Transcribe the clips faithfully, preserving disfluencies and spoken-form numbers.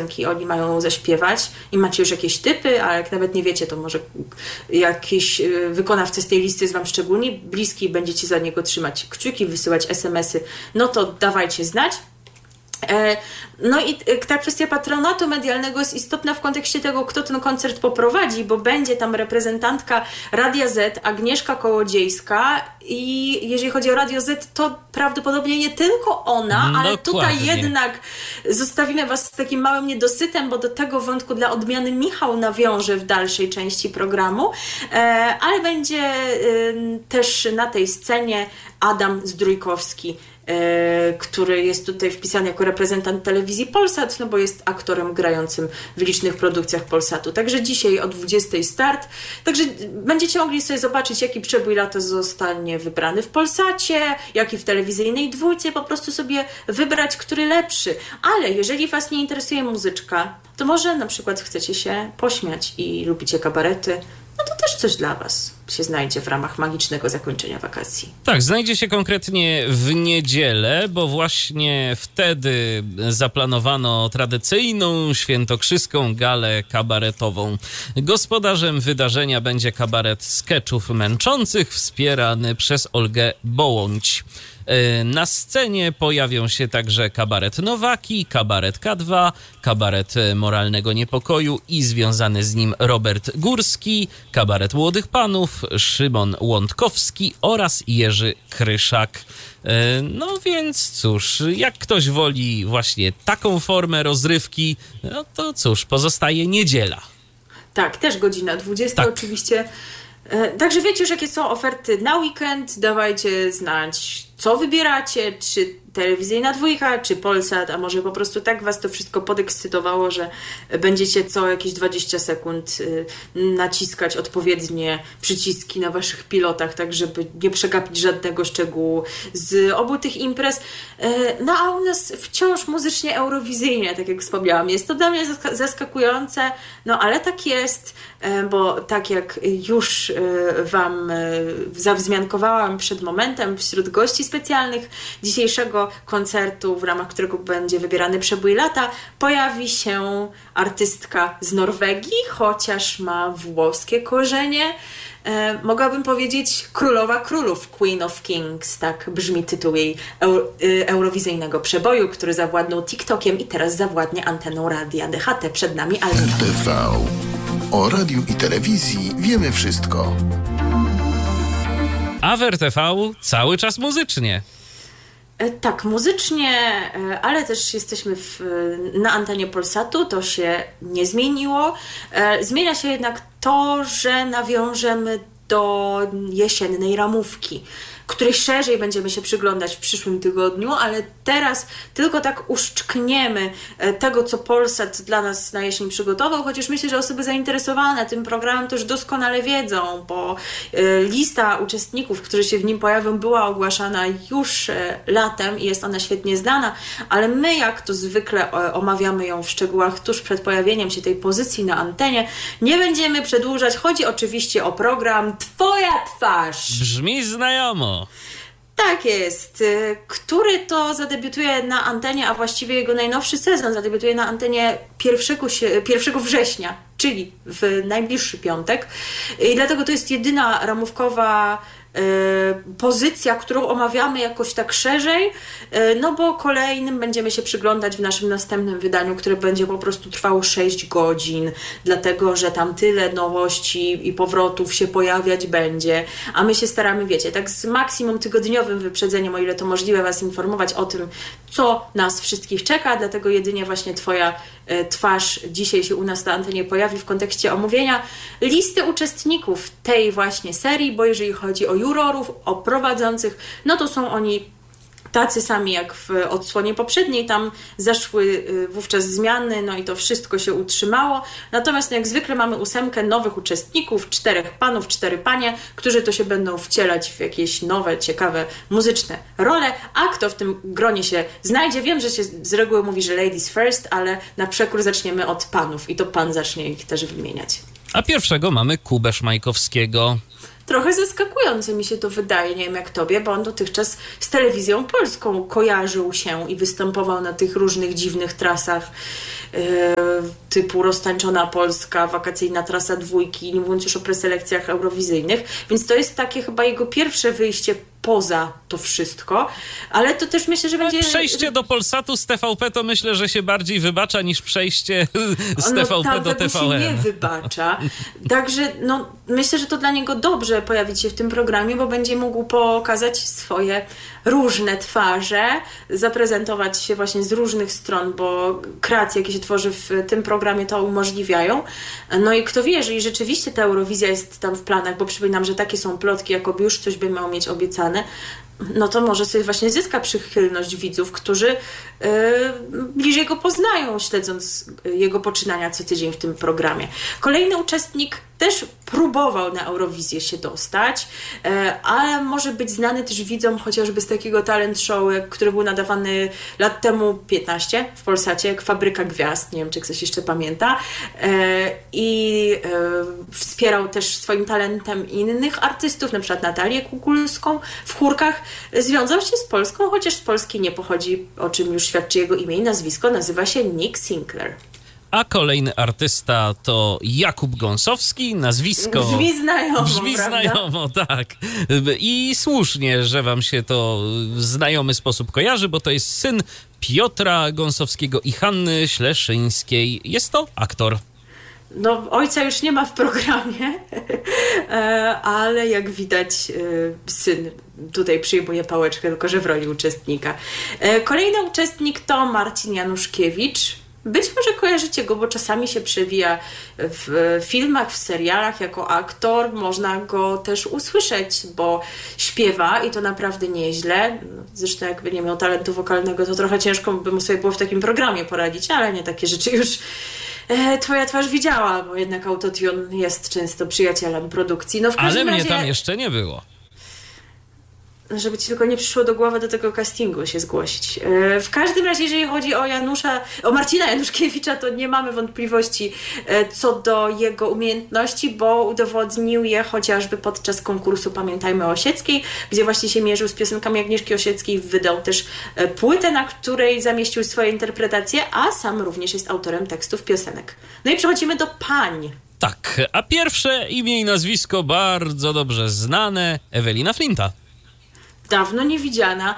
piosenki oni mają zaśpiewać i macie już jakieś typy, a jak nawet nie wiecie, to może jakiś wykonawca z tej listy jest wam szczególnie bliski i będziecie za niego trzymać kciuki, wysyłać es em esy, no to dawajcie znać. No i ta kwestia patronatu medialnego jest istotna w kontekście tego, kto ten koncert poprowadzi, bo będzie tam reprezentantka Radia Z, Agnieszka Kołodziejska, i jeżeli chodzi o Radio Z, to prawdopodobnie nie tylko ona, ale Dokładnie. Tutaj jednak zostawimy was z takim małym niedosytem, bo do tego wątku dla odmiany Michał nawiąże w dalszej części programu, ale będzie też na tej scenie Adam Zdrójkowski, który jest tutaj wpisany jako reprezentant telewizji Polsat, no bo jest aktorem grającym w licznych produkcjach Polsatu. Także dzisiaj o dwudziestej start. Także będziecie mogli sobie zobaczyć, jaki przebój lata zostanie wybrany w Polsacie, jaki w telewizyjnej dwójce, po prostu sobie wybrać, który lepszy. Ale jeżeli was nie interesuje muzyczka, to może na przykład chcecie się pośmiać i lubicie kabarety, no to też coś dla was się znajdzie w ramach magicznego zakończenia wakacji. Tak, znajdzie się konkretnie w niedzielę, bo właśnie wtedy zaplanowano tradycyjną świętokrzyską galę kabaretową. Gospodarzem wydarzenia będzie kabaret skeczów męczących wspierany przez Olgę Bołądź. Na scenie pojawią się także kabaret Nowaki, kabaret K dwa, kabaret Moralnego Niepokoju i związany z nim Robert Górski, kabaret Młodych Panów, Szymon Łądkowski oraz Jerzy Kryszak. No więc cóż, jak ktoś woli właśnie taką formę rozrywki, no to cóż, pozostaje niedziela. Tak, też godzina dwudziesta tak. Oczywiście. Także wiecie już, jakie są oferty na weekend, dawajcie znać, co wybieracie, czy telewizyjna dwójka, czy Polsat, a może po prostu tak was to wszystko podekscytowało, że będziecie co jakieś dwadzieścia sekund naciskać odpowiednie przyciski na waszych pilotach, tak żeby nie przegapić żadnego szczegółu z obu tych imprez. No a u nas wciąż muzycznie eurowizyjnie, tak jak wspomniałam. Jest to dla mnie zaskakujące, no ale tak jest, bo tak jak już wam zawzmiankowałam przed momentem wśród gości specjalnych dzisiejszego koncertu, w ramach którego będzie wybierany przebój lata, pojawi się artystka z Norwegii, chociaż ma włoskie korzenie. E, mogłabym powiedzieć królowa królów, Queen of Kings, tak brzmi tytuł jej eu, y, eurowizyjnego przeboju, który zawładnął TikTokiem i teraz zawładnie anteną radia D H T. Przed nami Alfa. R T V. O radiu i telewizji wiemy wszystko. A w R T V cały czas muzycznie. Tak, muzycznie, ale też jesteśmy w, na antenie Polsatu, to się nie zmieniło. Zmienia się jednak to, że nawiążemy do jesiennej ramówki, której szerzej będziemy się przyglądać w przyszłym tygodniu, ale teraz tylko tak uszczkniemy tego, co Polsat dla nas na jesień przygotował, chociaż myślę, że osoby zainteresowane tym programem to już doskonale wiedzą, bo lista uczestników, którzy się w nim pojawią, była ogłaszana już latem i jest ona świetnie znana, ale my, jak to zwykle, omawiamy ją w szczegółach tuż przed pojawieniem się tej pozycji na antenie. Nie będziemy przedłużać. Chodzi oczywiście o program Twoja twarz. Brzmi znajomo. Tak jest, który to zadebiutuje na antenie, a właściwie jego najnowszy sezon zadebiutuje na antenie pierwszego września, czyli w najbliższy piątek. I dlatego to jest jedyna ramówkowa pozycja, którą omawiamy jakoś tak szerzej, no bo kolejnym będziemy się przyglądać w naszym następnym wydaniu, które będzie po prostu trwało sześć godzin, dlatego, że tam tyle nowości i powrotów się pojawiać będzie, a my się staramy, wiecie, tak z maksimum tygodniowym wyprzedzeniem, o ile to możliwe, was informować o tym, co nas wszystkich czeka, dlatego jedynie właśnie Twoja twarz dzisiaj się u nas na antenie pojawi w kontekście omówienia listy uczestników tej właśnie serii, bo jeżeli chodzi o jurorów, o prowadzących, no to są oni tacy sami jak w odsłonie poprzedniej, tam zaszły wówczas zmiany, no i to wszystko się utrzymało. Natomiast no jak zwykle mamy ósemkę nowych uczestników, czterech panów, cztery panie, którzy to się będą wcielać w jakieś nowe, ciekawe, muzyczne role. A kto w tym gronie się znajdzie? Wiem, że się z reguły mówi, że ladies first, ale na przekór zaczniemy od panów i to pan zacznie ich też wymieniać. A pierwszego mamy Kubę Szmajkowskiego. Trochę zaskakujące mi się to wydaje, nie wiem jak tobie, bo on dotychczas z telewizją polską kojarzył się i występował na tych różnych dziwnych trasach typu Roztańczona Polska, Wakacyjna Trasa Dwójki, nie mówiąc już o preselekcjach eurowizyjnych, więc to jest takie chyba jego pierwsze wyjście poza to wszystko, ale to też myślę, że będzie... Przejście do Polsatu z T V P to myślę, że się bardziej wybacza niż przejście z no, T V P tam do T V N. się nie wybacza. Także no, myślę, że to dla niego dobrze pojawić się w tym programie, bo będzie mógł pokazać swoje różne twarze, zaprezentować się właśnie z różnych stron, bo kreacje, jakie się tworzy w tym programie, to umożliwiają. No i kto wie, jeżeli rzeczywiście ta Eurowizja jest tam w planach, bo przypominam, że takie są plotki, jakoby już coś by miał mieć obiecane, no to może sobie właśnie zyska przychylność widzów, którzy yy, bliżej go poznają, śledząc jego poczynania co tydzień w tym programie. Kolejny uczestnik też próbował na Eurowizję się dostać, yy, ale może być znany też widzom chociażby z takiego talent show, który był nadawany lat temu piętnaście w Polsacie, jak Fabryka Gwiazd, nie wiem czy ktoś jeszcze pamięta, yy, i yy, wspierał też swoim talentem innych artystów, na przykład Natalię Kukulską w chórkach. Związał się z Polską, chociaż z Polski nie pochodzi, o czym już świadczy jego imię i nazwisko, nazywa się Nick Sinclair. A kolejny artysta to Jakub Gąsowski, nazwisko... Brzmi znajomo, Brzmi prawda? znajomo, tak. I słusznie, że wam się to w znajomy sposób kojarzy, bo to jest syn Piotra Gąsowskiego i Hanny Śleszyńskiej. Jest to aktor. No, ojca już nie ma w programie, ale jak widać syn tutaj przyjmuje pałeczkę, tylko że w roli uczestnika. Kolejny uczestnik to Marcin Januszkiewicz. Być może kojarzycie go, bo czasami się przewija w filmach, w serialach jako aktor. Można go też usłyszeć, bo śpiewa i to naprawdę nieźle. Zresztą jakby nie miał talentu wokalnego, to trochę ciężko by mu sobie było w takim programie poradzić, ale nie takie rzeczy już e, twoja twarz widziała, bo jednak autotune jest często przyjacielem produkcji. No w ale każdym mnie razie, tam jeszcze nie było. żeby ci tylko nie przyszło do głowy do tego castingu się zgłosić. W każdym razie, jeżeli chodzi o Janusza, o Marcina Januszkiewicza, to nie mamy wątpliwości co do jego umiejętności, bo udowodnił je chociażby podczas konkursu Pamiętajmy o Osieckiej, gdzie właśnie się mierzył z piosenkami Agnieszki Osieckiej, wydał też płytę, na której zamieścił swoje interpretacje, a sam również jest autorem tekstów piosenek. No i przechodzimy do pań. Tak, a pierwsze imię i nazwisko bardzo dobrze znane, Ewelina Flinta. Dawno niewidziana,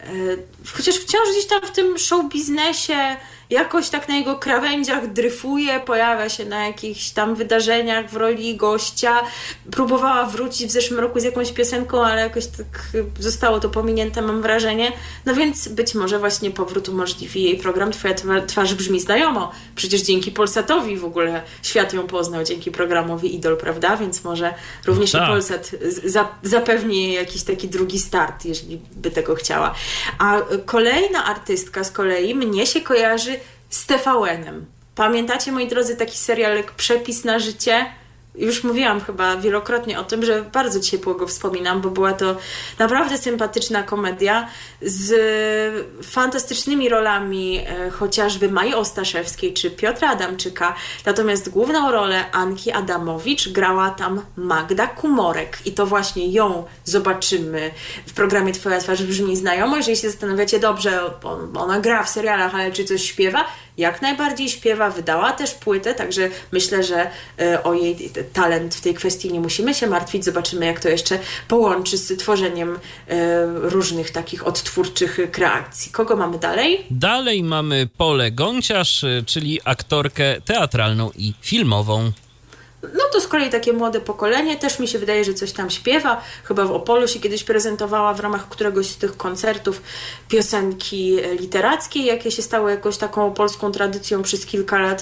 chociaż wciąż gdzieś tam w tym show biznesie jakoś tak na jego krawędziach dryfuje, pojawia się na jakichś tam wydarzeniach w roli gościa. Próbowała wrócić w zeszłym roku z jakąś piosenką, ale jakoś tak zostało to pominięte, mam wrażenie. No więc być może właśnie powrót umożliwi jej program Twoja twarz brzmi znajomo. Przecież dzięki Polsatowi w ogóle świat ją poznał, dzięki programowi Idol, prawda? Więc może również no tak. i Polsat za, zapewni jej jakiś taki drugi start, jeżeli by tego chciała. A kolejna artystka z kolei mnie się kojarzy z T V N-em. Pamiętacie, moi drodzy, taki serial jak Przepis na życie? Już mówiłam chyba wielokrotnie o tym, że bardzo ciepło go wspominam, bo była to naprawdę sympatyczna komedia z fantastycznymi rolami e, chociażby Maji Ostaszewskiej czy Piotra Adamczyka. Natomiast główną rolę Anki Adamowicz grała tam Magda Kumorek i to właśnie ją zobaczymy w programie Twoja twarz brzmi znajomo. Jeżeli się zastanawiacie, dobrze, on, ona gra w serialach, ale czy coś śpiewa? Jak najbardziej śpiewa, wydała też płytę, także myślę, że e, o jej talent w tej kwestii nie musimy się martwić. Zobaczymy, jak to jeszcze połączy z tworzeniem e, różnych takich odtwórczych kreacji. Kogo mamy dalej? Dalej mamy Polę Gąciarz, czyli aktorkę teatralną i filmową. No to z kolei takie młode pokolenie, też mi się wydaje, że coś tam śpiewa. Chyba w Opolu się kiedyś prezentowała w ramach któregoś z tych koncertów piosenki literackiej, jakie się stały jakąś taką polską tradycją przez kilka lat.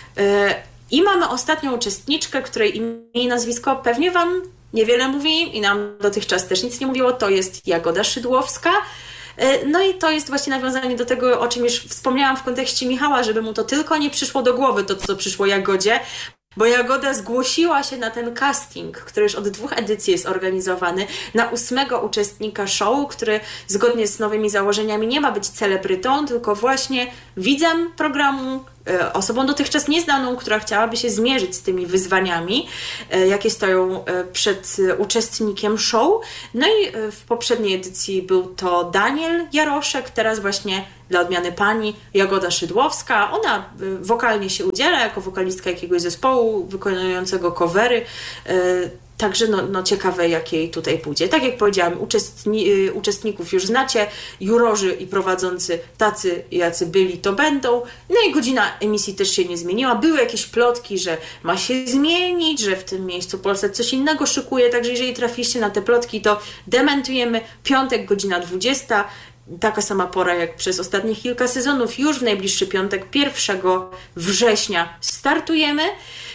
I mamy ostatnią uczestniczkę, której imię i nazwisko pewnie Wam niewiele mówi i nam dotychczas też nic nie mówiło, to jest Jagoda Szydłowska. No i to jest właśnie nawiązanie do tego, o czym już wspomniałam w kontekście Michała, żeby mu to tylko nie przyszło do głowy, to co przyszło Jagodzie, bo Jagoda zgłosiła się na ten casting, który już od dwóch edycji jest organizowany, na ósmego uczestnika show, który zgodnie z nowymi założeniami nie ma być celebrytą, tylko właśnie widzem programu, osobą dotychczas nieznaną, która chciałaby się zmierzyć z tymi wyzwaniami, jakie stoją przed uczestnikiem show. No i w poprzedniej edycji był to Daniel Jaroszek, teraz właśnie dla odmiany pani Jagoda Szydłowska. Ona wokalnie się udziela jako wokalistka jakiegoś zespołu wykonującego covery. Także no, no ciekawe, jak jej tutaj pójdzie. Tak jak powiedziałam, uczestni, uczestników już znacie, jurorzy i prowadzący tacy, jacy byli, to będą. No i godzina emisji też się nie zmieniła. Były jakieś plotki, że ma się zmienić, że w tym miejscu Polsat coś innego szykuje, także jeżeli trafiliście na te plotki, to dementujemy. Piątek, godzina dwudziesta. Taka sama pora jak przez ostatnich kilka sezonów. Już w najbliższy piątek, pierwszego września startujemy.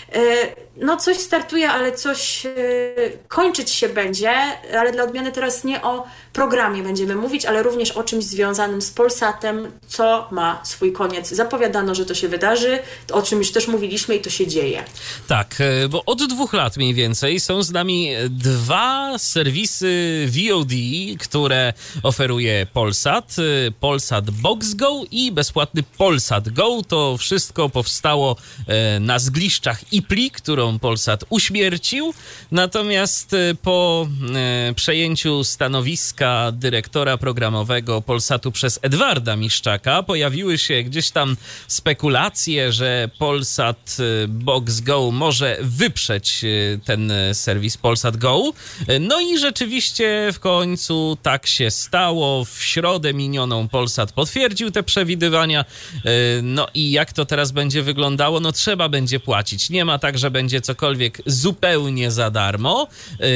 No coś startuje, ale coś kończyć się będzie, ale dla odmiany teraz nie o programie będziemy mówić, ale również o czymś związanym z Polsatem, co ma swój koniec. Zapowiadano, że to się wydarzy, o czym już też mówiliśmy i to się dzieje. Tak, bo od dwóch lat mniej więcej są z nami dwa serwisy V O D, które oferuje Polsat. Polsat Box Go i bezpłatny Polsat Go. To wszystko powstało na zgliszczach I P L I, którą Polsat uśmiercił. Natomiast po przejęciu stanowiska dyrektora programowego Polsatu przez Edwarda Miszczaka pojawiły się gdzieś tam spekulacje, że Polsat Box Go może wyprzeć ten serwis Polsat Go. No i rzeczywiście w końcu tak się stało. W środę minioną Polsat potwierdził te przewidywania. No i jak to teraz będzie wyglądało? No trzeba będzie płacić. Nie ma tak, że będzie cokolwiek zupełnie za darmo,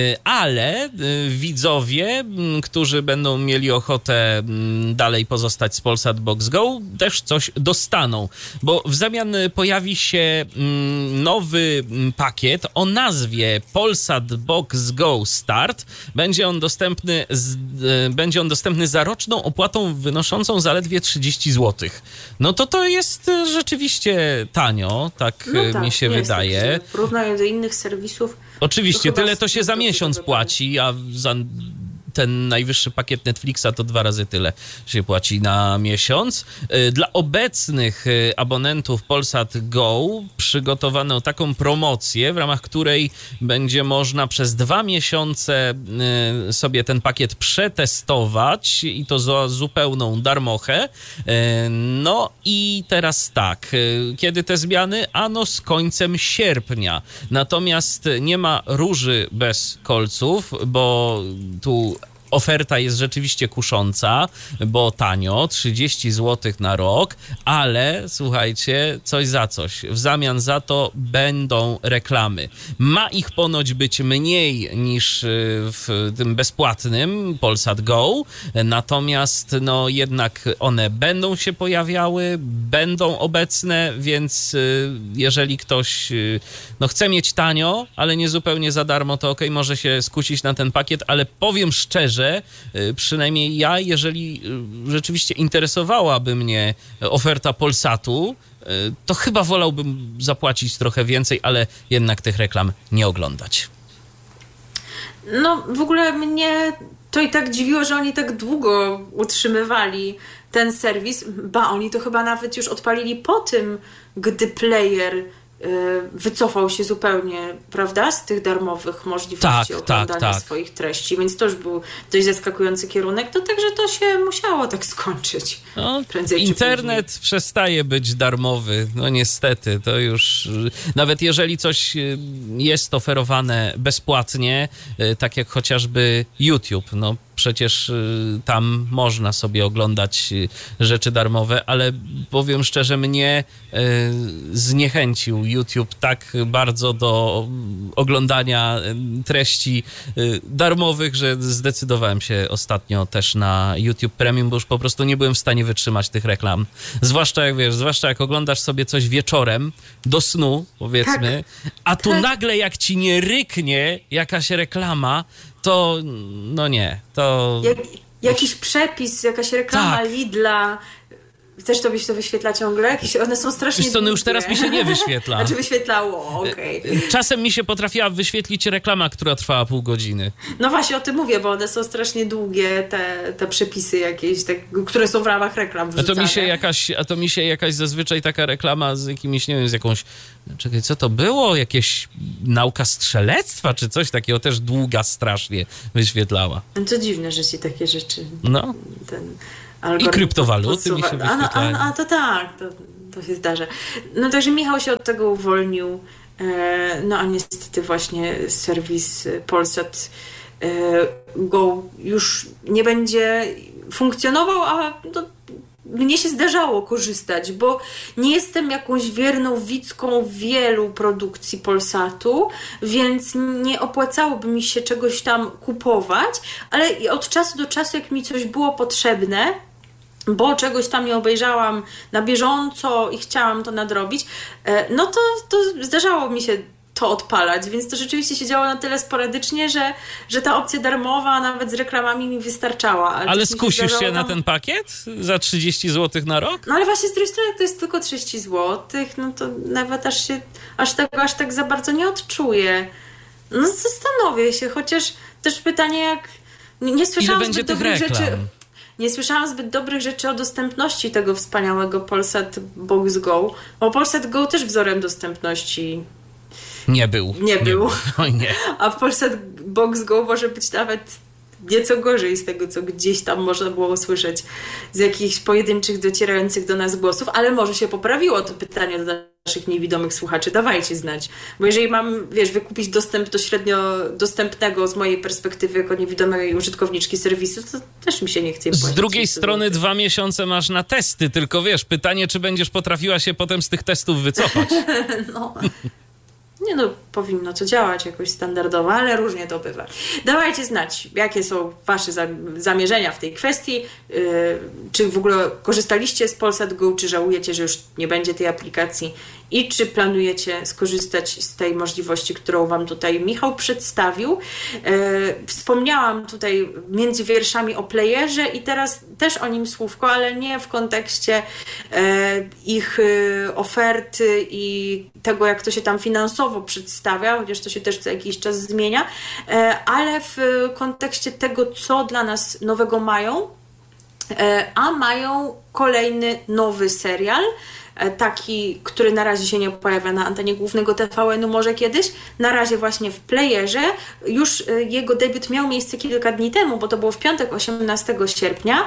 ale widzowie, którzy będą mieli ochotę dalej pozostać z Polsat Box Go, też coś dostaną, bo w zamian pojawi się nowy pakiet o nazwie Polsat Box Go Start. Będzie on dostępny, z, będzie on dostępny za roczną opłatą wynoszącą zaledwie trzydzieści złotych. No to to jest rzeczywiście tanio, tak, no tak mi się wydaje. Tak, porównując do innych serwisów. Oczywiście, to tyle to się za miesiąc płaci, a za ten najwyższy pakiet Netflixa to dwa razy tyle się płaci na miesiąc. Dla obecnych abonentów Polsat Go przygotowano taką promocję, w ramach której będzie można przez dwa miesiące sobie ten pakiet przetestować i to za zupełną darmochę. No i teraz tak, kiedy te zmiany? Ano z końcem sierpnia. Natomiast nie ma róży bez kolców, bo tu oferta jest rzeczywiście kusząca, bo tanio, trzydzieści złotych na rok, ale słuchajcie, coś za coś. W zamian za to będą reklamy. Ma ich ponoć być mniej niż w tym bezpłatnym Polsat Go, natomiast no jednak one będą się pojawiały, będą obecne, więc jeżeli ktoś no chce mieć tanio, ale nie zupełnie za darmo, to okej, może się skusić na ten pakiet, ale powiem szczerze, przynajmniej ja, jeżeli rzeczywiście interesowałaby mnie oferta Polsatu, to chyba wolałbym zapłacić trochę więcej, ale jednak tych reklam nie oglądać. No w ogóle mnie to i tak dziwiło, że oni tak długo utrzymywali ten serwis, ba oni to chyba nawet już odpalili po tym, gdy player wycofał się zupełnie, prawda, z tych darmowych możliwości tak, oglądania tak, tak. swoich treści, więc to już był dość zaskakujący kierunek, to także to się musiało tak skończyć. No, prędzej internet czy przestaje być darmowy, no niestety, to już nawet jeżeli coś jest oferowane bezpłatnie, tak jak chociażby YouTube, no przecież tam można sobie oglądać rzeczy darmowe, ale powiem szczerze, mnie zniechęcił YouTube tak bardzo do oglądania treści darmowych, że zdecydowałem się ostatnio też na YouTube Premium, bo już po prostu nie byłem w stanie wytrzymać tych reklam. Zwłaszcza jak wiesz, zwłaszcza jak oglądasz sobie coś wieczorem do snu, powiedzmy, tak, a tu tak. nagle jak ci nie ryknie jakaś reklama, to no nie, to... Jak, jakiś przepis, jakaś reklama tak. Lidla, Chcesz to byś to wyświetla ciągle? Jakieś, one są strasznie Wiesz co, no już długie. teraz mi się nie wyświetla. Znaczy wyświetlało, okej. Okay. Czasem mi się potrafiła wyświetlić reklama, która trwała pół godziny. No właśnie o tym mówię, bo one są strasznie długie, te, te przepisy jakieś, te, które są w ramach reklam wrzucane. A to mi się jakaś, a to mi się jakaś zazwyczaj taka reklama z jakimiś, nie wiem, z jakąś... Czekaj, co to było? Jakieś nauka strzelectwa, czy coś takiego też długa strasznie wyświetlała. No to dziwne, że ci takie rzeczy... No. Ten I kryptowaluty mi się wyświetlają. A, a, a to tak, to, to się zdarza. No także Michał się od tego uwolnił, e, no a niestety właśnie serwis Polsat e, Go już nie będzie funkcjonował, a no, mnie się zdarzało korzystać, bo nie jestem jakąś wierną widzką wielu produkcji Polsatu, więc nie opłacałoby mi się czegoś tam kupować, ale od czasu do czasu, jak mi coś było potrzebne, bo czegoś tam nie obejrzałam na bieżąco i chciałam to nadrobić, no to, to zdarzało mi się to odpalać, więc to rzeczywiście się działo na tyle sporadycznie, że, że ta opcja darmowa nawet z reklamami mi wystarczała. Ale, ale skusisz się, się tam... na ten pakiet za trzydzieści złotych na rok? No ale właśnie z drugiej strony, jak to jest tylko trzydzieści złotych, no to nawet aż się aż tego aż tak za bardzo nie odczuję. No zastanowię się, chociaż też pytanie jak... Nie, nie słyszałam zbyt dobrych rzeczy... Nie słyszałam zbyt dobrych rzeczy o dostępności tego wspaniałego Polsat Box Go, bo Polsat Go też wzorem dostępności nie był. Nie, nie był. był. Oj, nie. A w Polsat Box Go może być nawet nieco gorzej z tego, co gdzieś tam można było usłyszeć z jakichś pojedynczych, docierających do nas głosów, ale może się poprawiło to pytanie do naszych niewidomych słuchaczy. Dawajcie znać. Bo jeżeli mam, wiesz, wykupić dostęp do średnio dostępnego z mojej perspektywy jako niewidomej użytkowniczki serwisu, to też mi się nie chce płacić. Z drugiej strony dwa miesiące masz na testy, tylko wiesz, pytanie, czy będziesz potrafiła się potem z tych testów wycofać. No... Nie no, powinno to działać jakoś standardowo, ale różnie to bywa. Dawajcie znać, jakie są wasze zamierzenia w tej kwestii, yy, czy w ogóle korzystaliście z Polsat Go, czy żałujecie, że już nie będzie tej aplikacji i czy planujecie skorzystać z tej możliwości, którą wam tutaj Michał przedstawił. Yy, wspomniałam tutaj między wierszami o playerze i teraz też o nim słówko, ale nie w kontekście yy, ich yy, oferty i tego, jak to się tam finansowo przedstawia, chociaż to się też co jakiś czas zmienia, ale w kontekście tego, co dla nas nowego mają, a mają kolejny nowy serial, taki, który na razie się nie pojawia na antenie głównego T V N-u, może kiedyś, na razie właśnie w playerze. Już jego debiut miał miejsce kilka dni temu, bo to było w piątek, osiemnastego sierpnia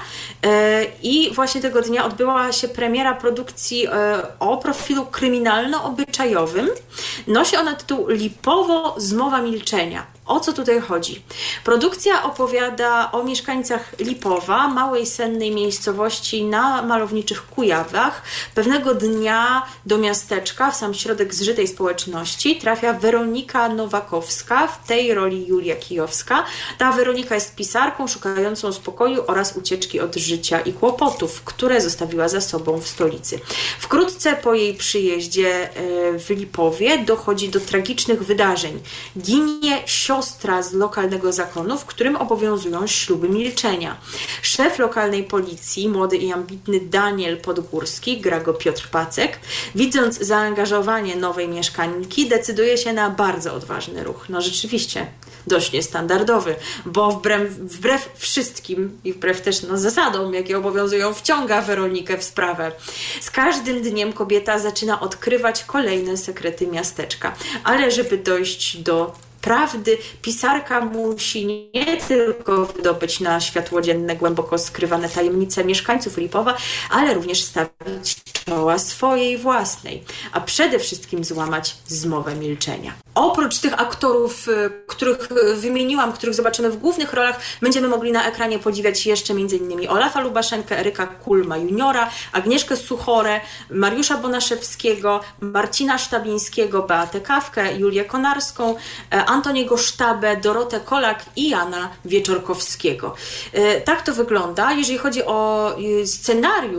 i właśnie tego dnia odbyła się premiera produkcji o profilu kryminalno-obyczajowym. Nosi ona tytuł Lipowo Zmowa milczenia. O co tutaj chodzi? Produkcja opowiada o mieszkańcach Lipowa, małej sennej miejscowości na malowniczych Kujawach. Pewnego dnia do miasteczka, w sam środek zżytej społeczności, trafia Weronika Nowakowska, w tej roli Julia Kijowska. Ta Weronika jest pisarką szukającą spokoju oraz ucieczki od życia i kłopotów, które zostawiła za sobą w stolicy. Wkrótce po jej przyjeździe w Lipowie dochodzi do tragicznych wydarzeń. Ginie siostra z lokalnego zakonu, w którym obowiązują śluby milczenia. Szef lokalnej policji, młody i ambitny Daniel Podgórski, gra go Piotr Pacek, widząc zaangażowanie nowej mieszkanki, decyduje się na bardzo odważny ruch. No rzeczywiście, dość niestandardowy, bo wbrew, wbrew wszystkim i wbrew też no, zasadom, jakie obowiązują, wciąga Weronikę w sprawę. Z każdym dniem kobieta zaczyna odkrywać kolejne sekrety miasteczka, ale żeby dojść do prawdy, pisarka musi nie tylko wydobyć na światło dzienne głęboko skrywane tajemnice mieszkańców Lipowa, ale również stawić czoła swojej własnej, a przede wszystkim złamać zmowę milczenia. Oprócz tych aktorów, których wymieniłam, których zobaczymy w głównych rolach, będziemy mogli na ekranie podziwiać jeszcze m.in. Olafa Lubaszenkę, Eryka Kulma juniora, Agnieszkę Suchorę, Mariusza Bonaszewskiego, Marcina Sztabińskiego, Beatę Kawkę, Julię Konarską, Antoniego Sztabę, Dorotę Kolak i Jana Wieczorkowskiego. Tak to wygląda. Jeżeli chodzi o scenariusz,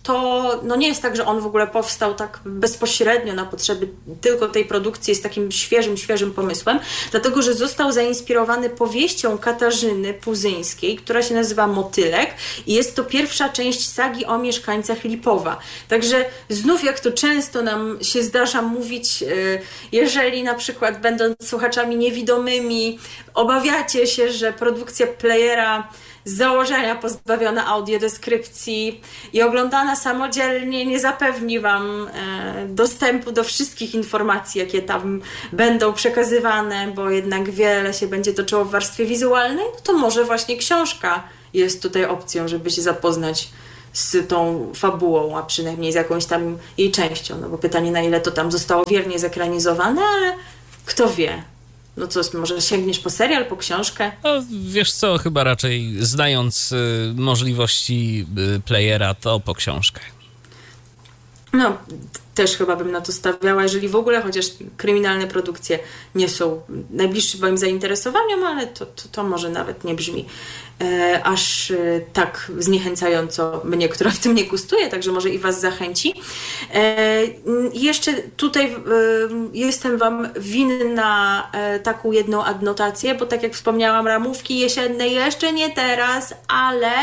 to no nie jest tak, że on w ogóle powstał tak bezpośrednio na potrzeby tylko tej produkcji, jest takim świeżym, świeżym pomysłem, dlatego, że został zainspirowany powieścią Katarzyny Puzyńskiej, która się nazywa Motylek i jest to pierwsza część sagi o mieszkańcach Lipowa. Także znów, jak to często nam się zdarza mówić, jeżeli na przykład będąc słuchaczami niewidomymi obawiacie się, że produkcja playera z założenia pozbawiona audiodeskrypcji i oglądana samodzielnie nie zapewni Wam e, dostępu do wszystkich informacji, jakie tam będą przekazywane, bo jednak wiele się będzie toczyło w warstwie wizualnej, no to może właśnie książka jest tutaj opcją, żeby się zapoznać z tą fabułą, a przynajmniej z jakąś tam jej częścią. No bo pytanie, na ile to tam zostało wiernie zekranizowane, ale kto wie. No co, może sięgniesz po serial, po książkę? No, wiesz co, chyba raczej znając y, możliwości y, playera, to po książkę. No, też chyba bym na to stawiała, jeżeli w ogóle, chociaż kryminalne produkcje nie są najbliższym moim zainteresowaniom, ale to, to, to może nawet nie brzmi e, aż e, tak zniechęcająco mnie, która w tym nie gustuje, także może i Was zachęci. E, jeszcze tutaj e, jestem Wam winna e, taką jedną adnotację, bo tak jak wspomniałam, ramówki jesienne jeszcze nie teraz, ale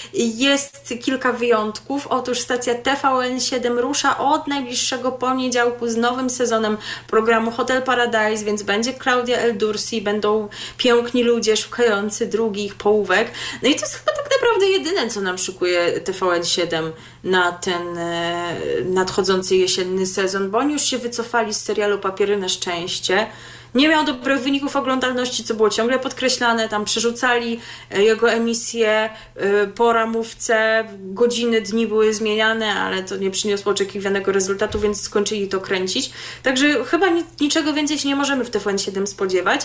jest kilka wyjątków. Otóż stacja T V N siedem rusza od najbliższego poniedziałku z nowym sezonem programu Hotel Paradise, więc będzie Klaudia Eldursi, będą piękni ludzie szukający drugich połówek. No i to jest chyba tak naprawdę jedyne, co nam szykuje T V N siedem na ten e, nadchodzący jesienny sezon, bo oni już się wycofali z serialu Papiery na szczęście. Nie miał dobrych wyników oglądalności, co było ciągle podkreślane. Tam przerzucali jego emisję po ramówce. Godziny, dni były zmieniane, ale to nie przyniosło oczekiwanego rezultatu, więc skończyli to kręcić. Także chyba niczego więcej się nie możemy w T V N siedem spodziewać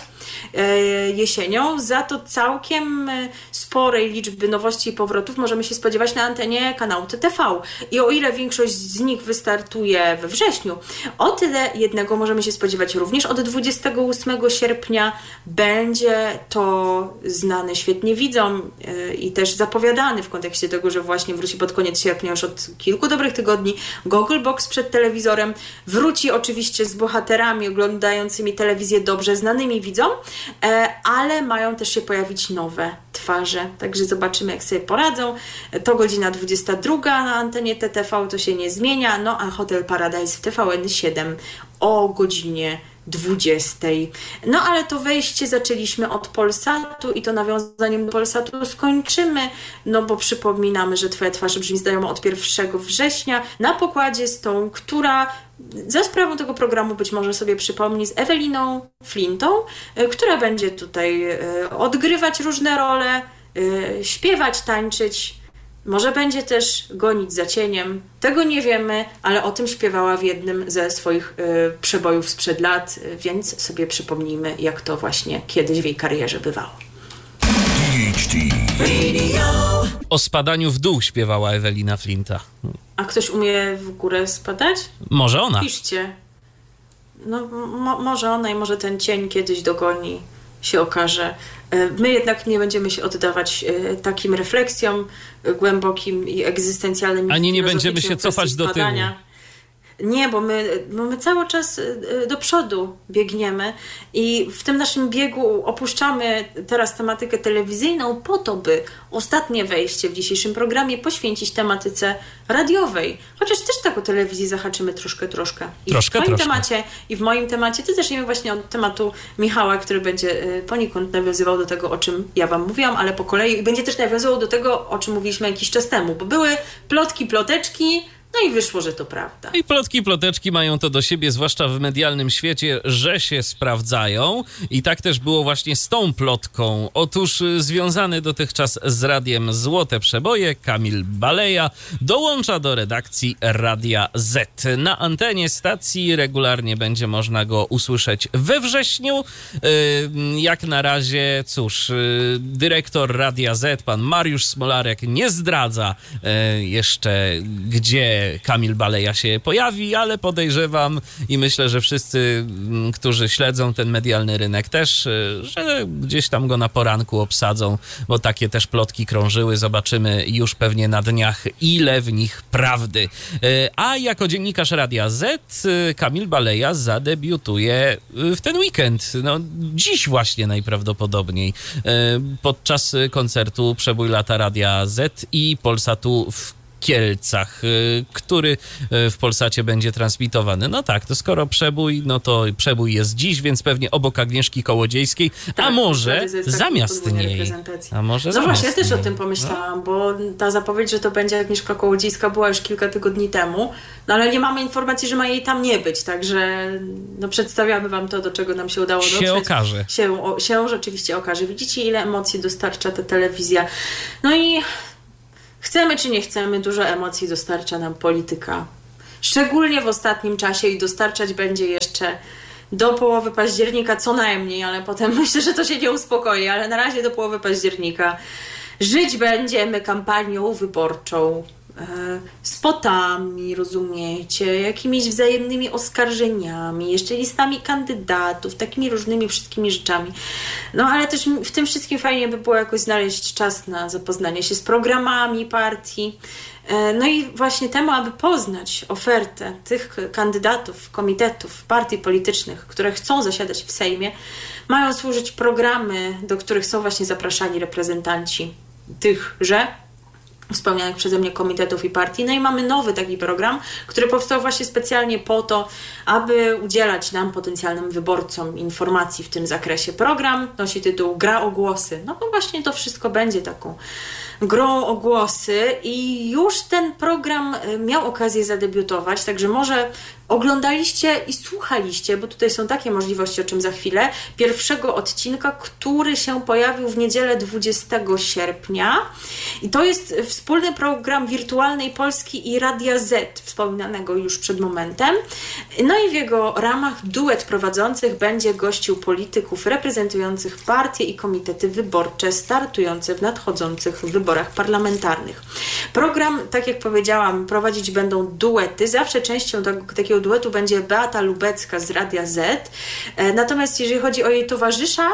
jesienią. Za to całkiem sporej liczby nowości i powrotów możemy się spodziewać na antenie kanału T T V. I o ile większość z nich wystartuje we wrześniu, o tyle jednego możemy się spodziewać również od dwudziestego ósmego sierpnia. Będzie to znany świetnie widzom yy, i też zapowiadany w kontekście tego, że właśnie wróci pod koniec sierpnia, już od kilku dobrych tygodni, Gogglebox przed telewizorem. Wróci oczywiście z bohaterami oglądającymi telewizję dobrze znanymi widzom, yy, ale mają też się pojawić nowe twarze. Także zobaczymy, jak sobie poradzą. To godzina dwudziesta druga na antenie T T V, to się nie zmienia. No a Hotel Paradise w T V N siedem o godzinie dwudziestej. No ale to wejście zaczęliśmy od Polsatu i to nawiązaniem do Polsatu skończymy, no bo przypominamy, że Twoja twarz brzmi znajomo od pierwszego września na pokładzie z tą, która za sprawą tego programu być może sobie przypomni, z Eweliną Flintą, która będzie tutaj odgrywać różne role, śpiewać, tańczyć. Może będzie też gonić za cieniem. Tego nie wiemy, ale o tym śpiewała w jednym ze swoich y, przebojów sprzed lat, y, więc sobie przypomnijmy, jak to właśnie kiedyś w jej karierze bywało. O spadaniu w dół śpiewała Ewelina Flinta. A ktoś umie w górę spadać? Może ona. Piszcie. No mo- może ona i może ten cień kiedyś dogoni, się okaże. My jednak nie będziemy się oddawać takim refleksjom głębokim i egzystencjalnym. Ani nie będziemy się cofać do tyłu. Nie, bo my, bo my cały czas do przodu biegniemy i w tym naszym biegu opuszczamy teraz tematykę telewizyjną po to, by ostatnie wejście w dzisiejszym programie poświęcić tematyce radiowej. Chociaż też tak o telewizji zahaczymy troszkę, troszkę. I troszkę, w twoim troszkę. temacie i w moim temacie to zaczniemy właśnie od tematu Michała, który będzie poniekąd nawiązywał do tego, o czym ja wam mówiłam, ale po kolei będzie też nawiązywał do tego, o czym mówiliśmy jakiś czas temu, bo były plotki, ploteczki. No i wyszło, że to prawda. I plotki, ploteczki mają to do siebie, zwłaszcza w medialnym świecie, że się sprawdzają. I tak też było właśnie z tą plotką. Otóż związany dotychczas z radiem Złote Przeboje, Kamil Baleja dołącza do redakcji Radia Z. Na antenie stacji regularnie będzie można go usłyszeć we wrześniu. Jak na razie, cóż, dyrektor Radia Z, pan Mariusz Smolarek, nie zdradza jeszcze, gdzie Kamil Baleja się pojawi, ale podejrzewam i myślę, że wszyscy, którzy śledzą ten medialny rynek też, że gdzieś tam go na poranku obsadzą, bo takie też plotki krążyły. Zobaczymy już pewnie na dniach, ile w nich prawdy. A jako dziennikarz Radia Z Kamil Baleja zadebiutuje w ten weekend. No, dziś właśnie najprawdopodobniej podczas koncertu Przebój lata Radia Z i Polsatu w Kielcach, który w Polsacie będzie transmitowany. No tak, to skoro przebój, no to przebój jest dziś, więc pewnie obok Agnieszki Kołodziejskiej, tak, a może zamiast niej. A może no właśnie, ja też niej. o tym pomyślałam, no. Bo ta zapowiedź, że to będzie Agnieszka Kołodziejska, była już kilka tygodni temu, no ale nie mamy informacji, że ma jej tam nie być, także no przedstawiamy wam to, do czego nam się udało dotrzeć. Się okaże. Się, o, się rzeczywiście okaże. Widzicie, ile emocji dostarcza ta telewizja. No i chcemy czy nie chcemy, dużo emocji dostarcza nam polityka. Szczególnie w ostatnim czasie i dostarczać będzie jeszcze do połowy października co najmniej, ale potem myślę, że to się nie uspokoi, ale na razie do połowy października żyć będziemy kampanią wyborczą, e, spotami, rozumiecie, jakimiś wzajemnymi oskarżeniami, jeszcze listami kandydatów, takimi różnymi wszystkimi rzeczami. No ale też w tym wszystkim fajnie by było jakoś znaleźć czas na zapoznanie się z programami partii. No i właśnie temu, aby poznać ofertę tych kandydatów, komitetów, partii politycznych, które chcą zasiadać w Sejmie, mają służyć programy, do których są właśnie zapraszani reprezentanci tychże wspomnianych przeze mnie komitetów i partii. No i mamy nowy taki program, który powstał właśnie specjalnie po to, aby udzielać nam, potencjalnym wyborcom, informacji w tym zakresie. Program nosi tytuł Gra o głosy. No bo właśnie to wszystko będzie taką grą o głosy i już ten program miał okazję zadebiutować, także może oglądaliście i słuchaliście, bo tutaj są takie możliwości, o czym za chwilę, pierwszego odcinka, który się pojawił w niedzielę dwudziestego sierpnia i to jest wspólny program Wirtualnej Polski i Radia Z, wspominanego już przed momentem. No i w jego ramach duet prowadzących będzie gościł polityków reprezentujących partie i komitety wyborcze startujące w nadchodzących wyborach parlamentarnych. Program, tak jak powiedziałam, prowadzić będą duety. Zawsze częścią do, takiego duetu będzie Beata Lubecka z Radia Z. Natomiast jeżeli chodzi o jej towarzysza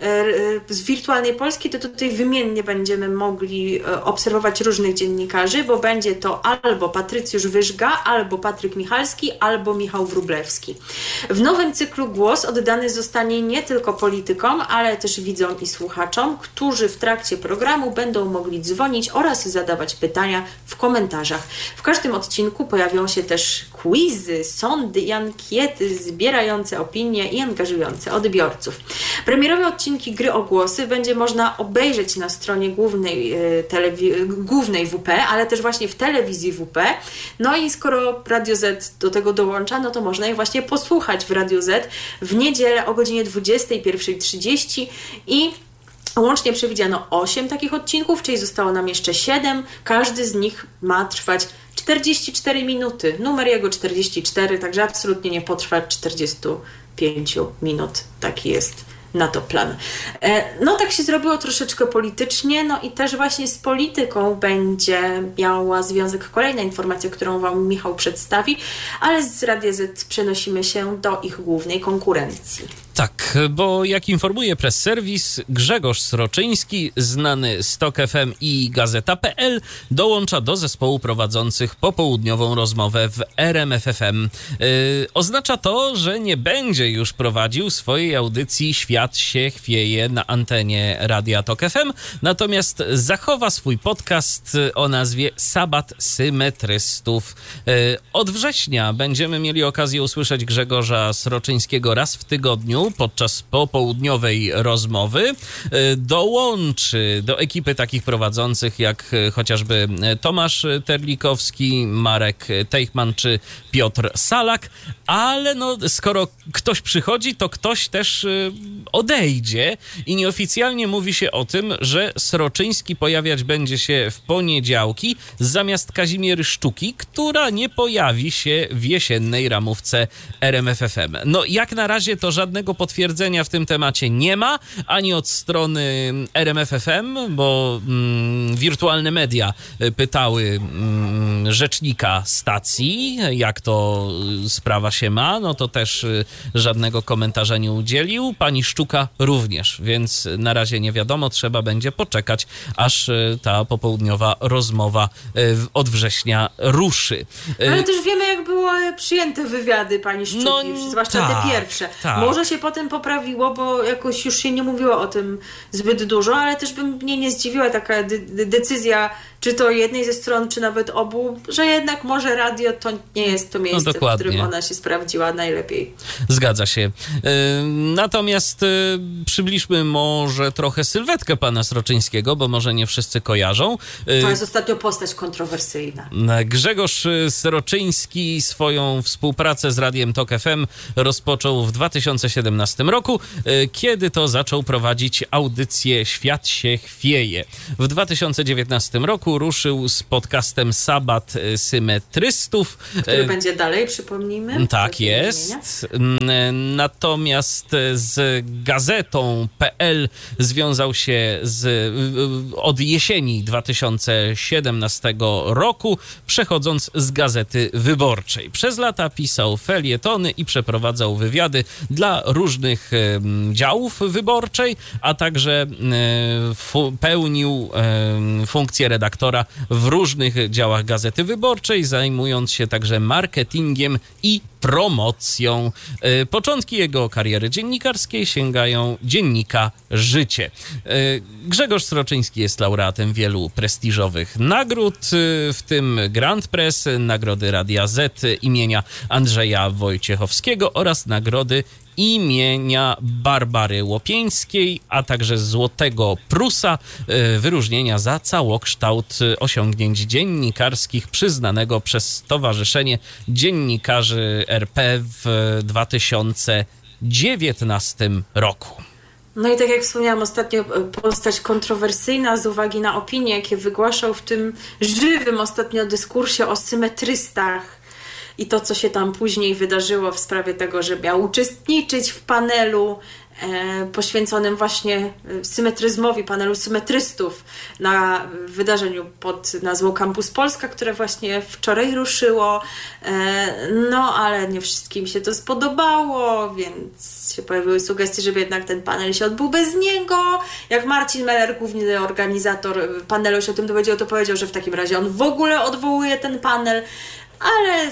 z Wirtualnej Polski, to tutaj wymiennie będziemy mogli obserwować różnych dziennikarzy, bo będzie to albo Patrycjusz Wyżga, albo Patryk Michalski, albo Michał Wróblewski. W nowym cyklu głos oddany zostanie nie tylko politykom, ale też widzom i słuchaczom, którzy w trakcie programu będą mogli dzwonić oraz zadawać pytania w komentarzach. W każdym odcinku pojawią się też quizy, sądy i ankiety zbierające opinie i angażujące odbiorców. Premierowe odcinki Gry o głosy będzie można obejrzeć na stronie głównej, telewi- głównej W P, ale też właśnie w telewizji W P. No i skoro Radio Z do tego dołącza, no to można je właśnie posłuchać w Radio Z w niedzielę o godzinie dwudziestej pierwszej trzydzieści i łącznie przewidziano osiem takich odcinków, czyli zostało nam jeszcze siedem. Każdy z nich ma trwać czterdzieści cztery minuty. Numer jego czterdzieści cztery, także absolutnie nie potrwa czterdzieści pięć minut. Taki jest na to plan. No tak się zrobiło troszeczkę politycznie, no i też właśnie z polityką będzie miała związek kolejna informacja, którą Wam Michał przedstawi, ale z Radia Z przenosimy się do ich głównej konkurencji. Tak, bo jak informuje Press Service, Grzegorz Sroczyński, znany z Tok F M i Gazeta kropka pe el, dołącza do zespołu prowadzących popołudniową rozmowę w R M F F M. Yy, oznacza to, że nie będzie już prowadził swojej audycji Świat się chwieje na antenie Radia Tok F M, natomiast zachowa swój podcast o nazwie Sabat Symetrystów. Yy, od września będziemy mieli okazję usłyszeć Grzegorza Sroczyńskiego raz w tygodniu podczas popołudniowej rozmowy. Dołączy do ekipy takich prowadzących jak chociażby Tomasz Terlikowski, Marek Teichman czy Piotr Salak, ale no, skoro ktoś przychodzi, to ktoś też odejdzie i nieoficjalnie mówi się o tym, że Sroczyński pojawiać będzie się w poniedziałki zamiast Kazimiery Szczuki, która nie pojawi się w jesiennej ramówce R M F F M. No jak na razie to żadnego potwierdzenia w tym temacie nie ma, ani od strony R M F F M, bo mm, wirtualne media pytały mm, rzecznika stacji, jak to sprawa się ma, no to też żadnego komentarza nie udzielił. Pani Szczuka również, więc na razie nie wiadomo, trzeba będzie poczekać, aż ta popołudniowa rozmowa od września ruszy. Ale też wiemy, jak było przyjęte wywiady pani Szczuki, no, zwłaszcza tak, te pierwsze. Tak. Może się potem poprawiło, bo jakoś już się nie mówiło o tym zbyt dużo, ale też by mnie nie zdziwiła taka de- decyzja, czy to jednej ze stron, czy nawet obu, że jednak może radio to nie jest to miejsce, no, w którym ona się sprawdziła najlepiej. Zgadza się. Yy, natomiast yy, przybliżmy może trochę sylwetkę pana Sroczyńskiego, bo może nie wszyscy kojarzą. Yy, to jest ostatnio postać kontrowersyjna. Grzegorz Sroczyński swoją współpracę z Radiem Tok F M rozpoczął w dwa tysiące siedemnastym roku, yy, kiedy to zaczął prowadzić audycję Świat się chwieje. W dwa tysiące dziewiętnastym roku ruszył z podcastem Sabat Symetrystów. Który będzie dalej, przypomnijmy. Tak jest. Natomiast z gazetą kropka pe el związał się z, od jesieni dwa tysiące siedemnastego roku, przechodząc z Gazety Wyborczej. Przez lata pisał felietony i przeprowadzał wywiady dla różnych działów Wyborczej, a także fu- pełnił funkcję redaktora w różnych działach Gazety Wyborczej, zajmując się także marketingiem i promocją. Początki jego kariery dziennikarskiej sięgają dziennika Życie. Grzegorz Sroczyński jest laureatem wielu prestiżowych nagród, w tym Grand Press, nagrody Radia Z imienia Andrzeja Wojciechowskiego oraz nagrody imienia Barbary Łopieńskiej, a także Złotego Prusa, wyróżnienia za całokształt osiągnięć dziennikarskich przyznanego przez Stowarzyszenie Dziennikarzy R P w dwa tysiące dziewiętnastym roku. No i tak jak wspomniałam ostatnio, postać kontrowersyjna z uwagi na opinie, jakie wygłaszał w tym żywym ostatnio dyskursie o symetrystach i to, co się tam później wydarzyło w sprawie tego, że miał uczestniczyć w panelu e, poświęconym właśnie symetryzmowi, panelu symetrystów na wydarzeniu pod nazwą Campus Polska, które właśnie wczoraj ruszyło. E, no, ale nie wszystkim się to spodobało, więc się pojawiły sugestie, żeby jednak ten panel się odbył bez niego. Jak Marcin Meller, główny organizator panelu, się o tym dowiedział, to powiedział, że w takim razie on w ogóle odwołuje ten panel. Ale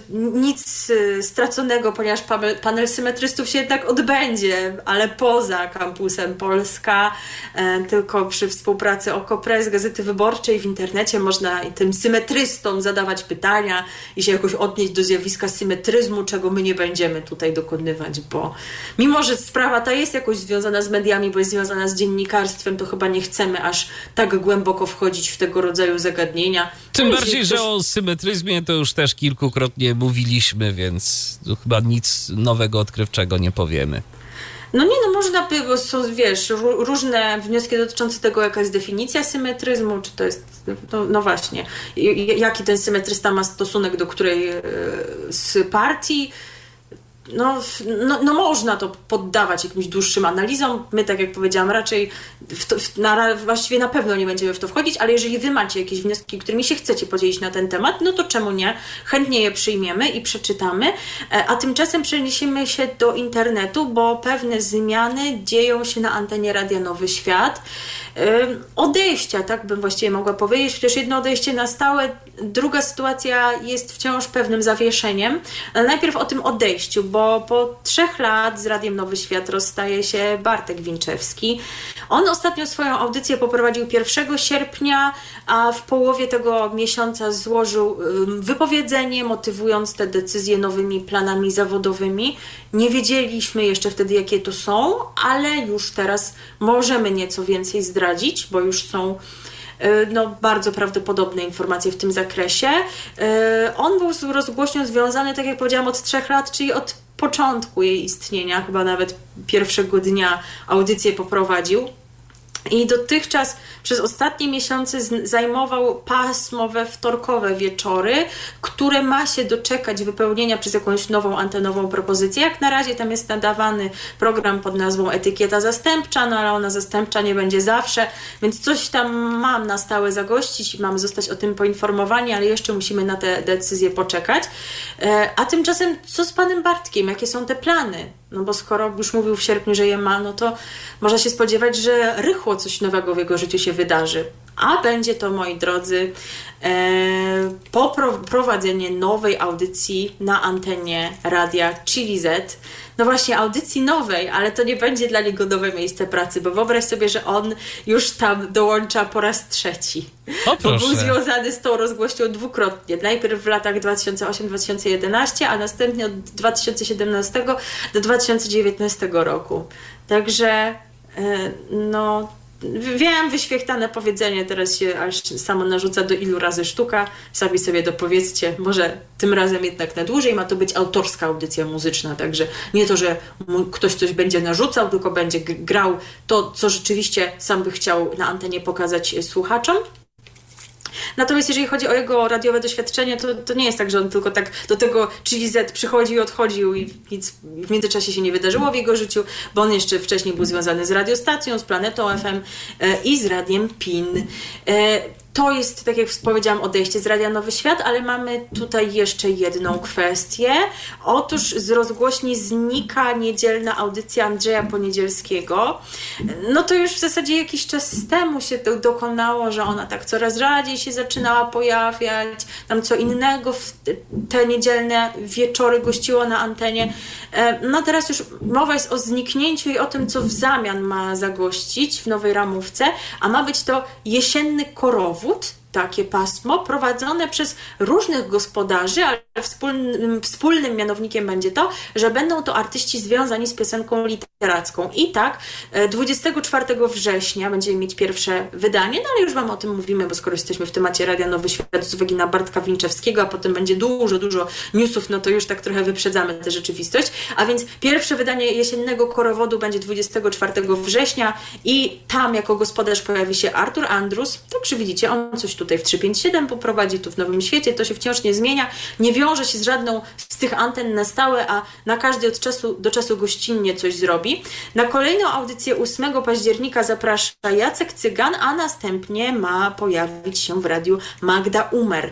nic straconego, ponieważ panel symetrystów się jednak odbędzie, ale poza Campusem Polska, tylko przy współpracy Okopres, Gazety Wyborczej, w internecie można tym symetrystom zadawać pytania i się jakoś odnieść do zjawiska symetryzmu, czego my nie będziemy tutaj dokonywać, bo mimo, że sprawa ta jest jakoś związana z mediami, bo jest związana z dziennikarstwem, to chyba nie chcemy aż tak głęboko wchodzić w tego rodzaju zagadnienia. Tym no bardziej, ktoś... że o symetryzmie to już też kilkukrotnie mówiliśmy, więc chyba nic nowego, odkrywczego nie powiemy. No nie, no można by, bo są, wiesz, różne wnioski dotyczące tego, jaka jest definicja symetryzmu, czy to jest, no, no właśnie, jaki ten symetrysta ma stosunek do której z partii. No, no, no można to poddawać jakimś dłuższym analizom. My, tak jak powiedziałam, raczej w to, w, na, właściwie na pewno nie będziemy w to wchodzić, ale jeżeli wy macie jakieś wnioski, którymi się chcecie podzielić na ten temat, no to czemu nie? Chętnie je przyjmiemy i przeczytamy, a tymczasem przeniesiemy się do internetu, bo pewne zmiany dzieją się na antenie Radia Nowy Świat. Odejścia, tak bym właściwie mogła powiedzieć, chociaż jedno odejście na stałe, druga sytuacja jest wciąż pewnym zawieszeniem. Ale najpierw o tym odejściu, bo po trzech lat z Radiem Nowy Świat rozstaje się Bartek Winczewski. On ostatnio swoją audycję poprowadził pierwszego sierpnia, a w połowie tego miesiąca złożył wypowiedzenie, motywując te decyzje nowymi planami zawodowymi. Nie wiedzieliśmy jeszcze wtedy, jakie to są, ale już teraz możemy nieco więcej zdradzić, bo już są no, bardzo prawdopodobne informacje w tym zakresie. On był z rozgłośnią związany, tak jak powiedziałam, od trzech lat, czyli od początku jej istnienia, chyba nawet pierwszego dnia audycję poprowadził. I dotychczas przez ostatnie miesiące zajmował pasmowe, wtorkowe wieczory, które ma się doczekać wypełnienia przez jakąś nową antenową propozycję. Jak na razie tam jest nadawany program pod nazwą Etykieta Zastępcza, no ale ona zastępcza nie będzie zawsze, więc coś tam mam na stałe zagościć i mamy zostać o tym poinformowani, ale jeszcze musimy na te decyzje poczekać. A tymczasem co z panem Bartkiem? Jakie są te plany? No bo skoro już mówił w sierpniu, że je ma, no to można się spodziewać, że rychło coś nowego w jego życiu się wydarzy. A będzie to, moi drodzy, e, poprowadzenie nowej audycji na antenie radia Chili Z. No właśnie, audycji nowej, ale to nie będzie dla niego nowe miejsce pracy, bo wyobraź sobie, że on już tam dołącza po raz trzeci. O, bo był związany z tą rozgłośnią dwukrotnie. Najpierw w latach dwa tysiące ósmym do dwa tysiące jedenastego, a następnie od dwa tysiące siedemnastego do dwa tysiące dziewiętnastego roku. Także no... Wiem, wyświechtane powiedzenie teraz się aż samo narzuca, do ilu razy sztuka. Sami sobie dopowiedzcie, może tym razem jednak na dłużej. Ma to być autorska audycja muzyczna, także nie to, że ktoś coś będzie narzucał, tylko będzie grał to, co rzeczywiście sam by chciał na antenie pokazać słuchaczom. Natomiast jeżeli chodzi o jego radiowe doświadczenie, to, to nie jest tak, że on tylko tak do tego Chili Z przychodził i odchodził i nic w międzyczasie się nie wydarzyło w jego życiu, bo on jeszcze wcześniej był związany z radiostacją, z Planetą F M e, i z Radiem P I N. E, To jest, tak jak powiedziałam, odejście z Radia Nowy Świat, ale mamy tutaj jeszcze jedną kwestię. Otóż z rozgłośni znika niedzielna audycja Andrzeja Poniedzielskiego. No to już w zasadzie jakiś czas temu się to dokonało, że ona tak coraz rzadziej się zaczynała pojawiać. Tam co innego w te niedzielne wieczory gościło na antenie. No teraz już mowa jest o zniknięciu i o tym, co w zamian ma zagościć w nowej ramówce, a ma być to jesienny korowód, takie pasmo prowadzone przez różnych gospodarzy, ale wspólnym, wspólnym mianownikiem będzie to, że będą to artyści związani z piosenką literacką. I tak dwudziestego czwartego września będziemy mieć pierwsze wydanie, no ale już wam o tym mówimy, bo skoro jesteśmy w temacie Radia Nowy Świat z uwagi na Bartka Winczewskiego, a potem będzie dużo, dużo newsów, no to już tak trochę wyprzedzamy tę rzeczywistość. A więc pierwsze wydanie jesiennego korowodu będzie dwudziestego czwartego września i tam jako gospodarz pojawi się Artur Andrus. Także widzicie, on coś tutaj w trzy pięć siedem poprowadzi, tu w Nowym Świecie, to się wciąż nie zmienia, nie wiąże się z żadną z tych anten na stałe, a na każdy od czasu do czasu gościnnie coś zrobi. Na kolejną audycję ósmego października zaprasza Jacek Cygan, a następnie ma pojawić się w radiu Magda Umer.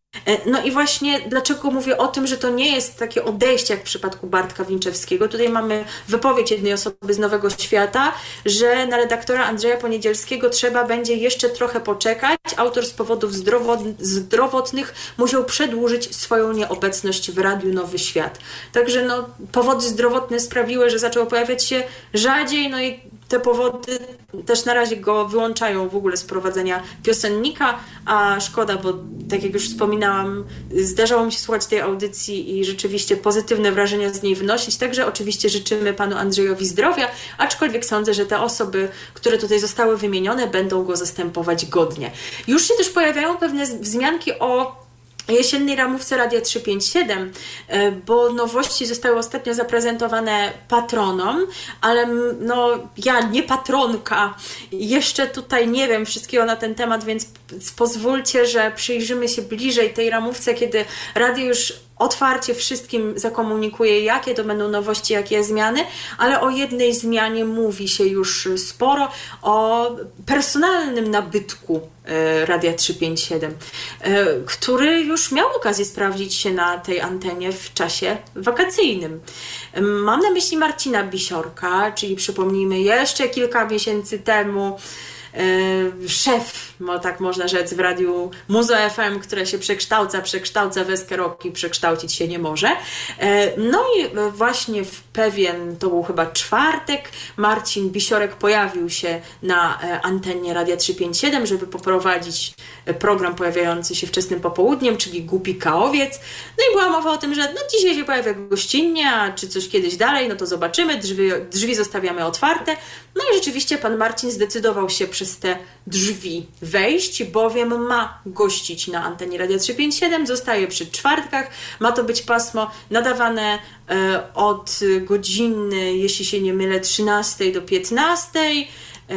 No i właśnie dlaczego mówię o tym, że to nie jest takie odejście jak w przypadku Bartka Winczewskiego. Tutaj mamy wypowiedź jednej osoby z Nowego Świata, że na redaktora Andrzeja Poniedzielskiego trzeba będzie jeszcze trochę poczekać. Autor z powodów zdrowo- zdrowotnych musiał przedłużyć swoją nieobecność w Radiu Nowy Świat. Także no, powody zdrowotne sprawiły, że zaczął pojawiać się rzadziej, no i te powody też na razie go wyłączają w ogóle z prowadzenia piosennika, a szkoda, bo tak jak już wspominałam, zdarzało mi się słuchać tej audycji i rzeczywiście pozytywne wrażenia z niej wynosić, także oczywiście życzymy panu Andrzejowi zdrowia, aczkolwiek sądzę, że te osoby, które tutaj zostały wymienione, będą go zastępować godnie. Już się też pojawiają pewne wzmianki o jesiennej ramówce Radia trzysta pięćdziesiąt siedem, bo nowości zostały ostatnio zaprezentowane patronom, ale no ja nie patronka, jeszcze tutaj nie wiem wszystkiego na ten temat, więc pozwólcie, że przyjrzymy się bliżej tej ramówce, kiedy radio już otwarcie wszystkim zakomunikuje, jakie to będą nowości, jakie zmiany, ale o jednej zmianie mówi się już sporo, o personalnym nabytku Radia trzysta pięćdziesiąt siedem, który już miał okazję sprawdzić się na tej antenie w czasie wakacyjnym. Mam na myśli Marcina Bisiorka, czyli przypomnijmy jeszcze kilka miesięcy temu szef, tak można rzec, w radiu Muzo F M, które się przekształca, przekształca w Eskę Rock i przekształcić się nie może. No i właśnie w pewien, to był chyba czwartek, Marcin Bisiorek pojawił się na antenie Radia trzysta pięćdziesiąt siedem, żeby poprowadzić program pojawiający się wczesnym popołudniem, czyli Głupi Kaowiec. No i była mowa o tym, że no dzisiaj się pojawia gościnnie, a czy coś kiedyś dalej, no to zobaczymy, drzwi, drzwi zostawiamy otwarte. No i rzeczywiście pan Marcin zdecydował się przez te drzwi wejść, bowiem ma gościć na antenie Radia trzysta pięćdziesiąt siedem, zostaje przy czwartkach, ma to być pasmo nadawane e, od godziny, jeśli się nie mylę, trzynastej do piętnastej, e,